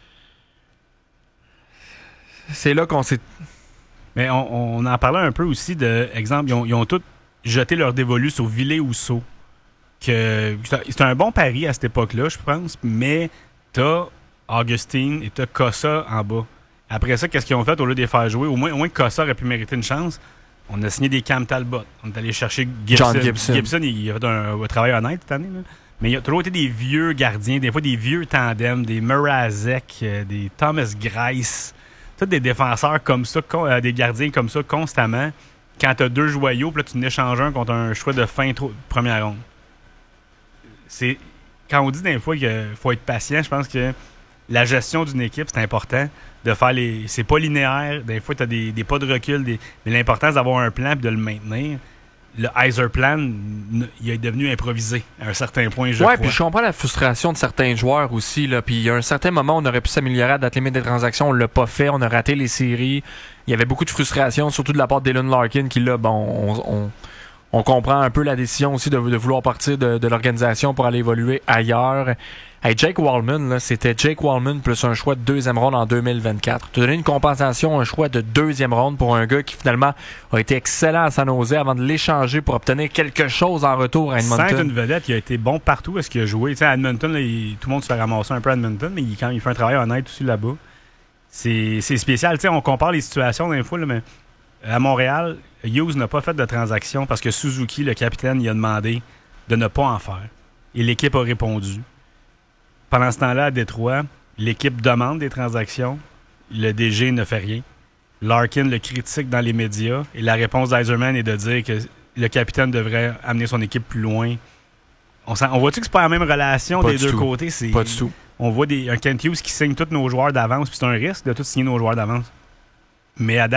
C'est là qu'on s'est... Mais on, on en parlait un peu aussi de... Exemple, ils ont, ils ont tous jeté leur dévolu sur Ville-Housseau. Que c'est un bon pari à cette époque-là, je pense, mais t'as Augustine et t'as Cossa en bas. Après ça, qu'est-ce qu'ils ont fait au lieu de les faire jouer? Au moins, au moins Cossa aurait pu mériter une chance. On a signé des Cam Talbot. On est allé chercher Gibson. John Gibson. Gibson, il a fait un, un travail honnête cette année. Là. Mais il y a toujours été des vieux gardiens, des fois des vieux tandems, des Mrazek, euh, des Thomas Greiss. Tous des défenseurs comme ça, con, euh, des gardiens comme ça constamment. Quand t'as deux joyaux, puis là, tu n'échanges un contre un choix de fin trop, première ronde. C'est quand on dit des fois qu'il faut être patient, je pense que la gestion d'une équipe, c'est important de faire les. C'est pas linéaire. Des fois, tu as des, des pas de recul. Des, mais l'important, c'est d'avoir un plan et de le maintenir. Le Heiser Plan, il est devenu improvisé à un certain point, je ouais, crois. Puis je comprends la frustration de certains joueurs aussi. Là. Puis il y a un certain moment, on aurait pu s'améliorer à la date limite des transactions. On l'a pas fait. On a raté les séries. Il y avait beaucoup de frustration, surtout de la part d'Elon Larkin, qui là, bon, on, on, on comprend un peu la décision aussi de, de vouloir partir de, de l'organisation pour aller évoluer ailleurs. Hey, Jake Wallman, là, c'était Jake Wallman plus un choix de deuxième ronde en deux mille vingt-quatre. Tu as donné une compensation, un choix de deuxième ronde pour un gars qui finalement a été excellent à San Jose avant de l'échanger pour obtenir quelque chose en retour à Edmonton. Sans être une vedette, il a été bon partout. Est-ce qu'il a joué? T'sais, à Edmonton, là, il, tout le monde se fait ramasser un peu à Edmonton, mais il, quand il fait un travail honnête aussi là-bas. C'est, c'est spécial. T'sais, on compare les situations d'un fois, là, mais à Montréal, Hughes n'a pas fait de transaction parce que Suzuki, le capitaine, il a demandé de ne pas en faire. Et l'équipe a répondu. Pendant ce temps-là, à Détroit, l'équipe demande des transactions. Le D G ne fait rien. Larkin le critique dans les médias. Et la réponse d'Yzerman est de dire que le capitaine devrait amener son équipe plus loin. On, on voit-tu que c'est pas la même relation pas des deux tout. côtés? C'est, pas du tout. On voit des, un Kent Hughes qui signe tous nos joueurs d'avance. Puis c'est un risque de tous signer nos joueurs d'avance. Mais à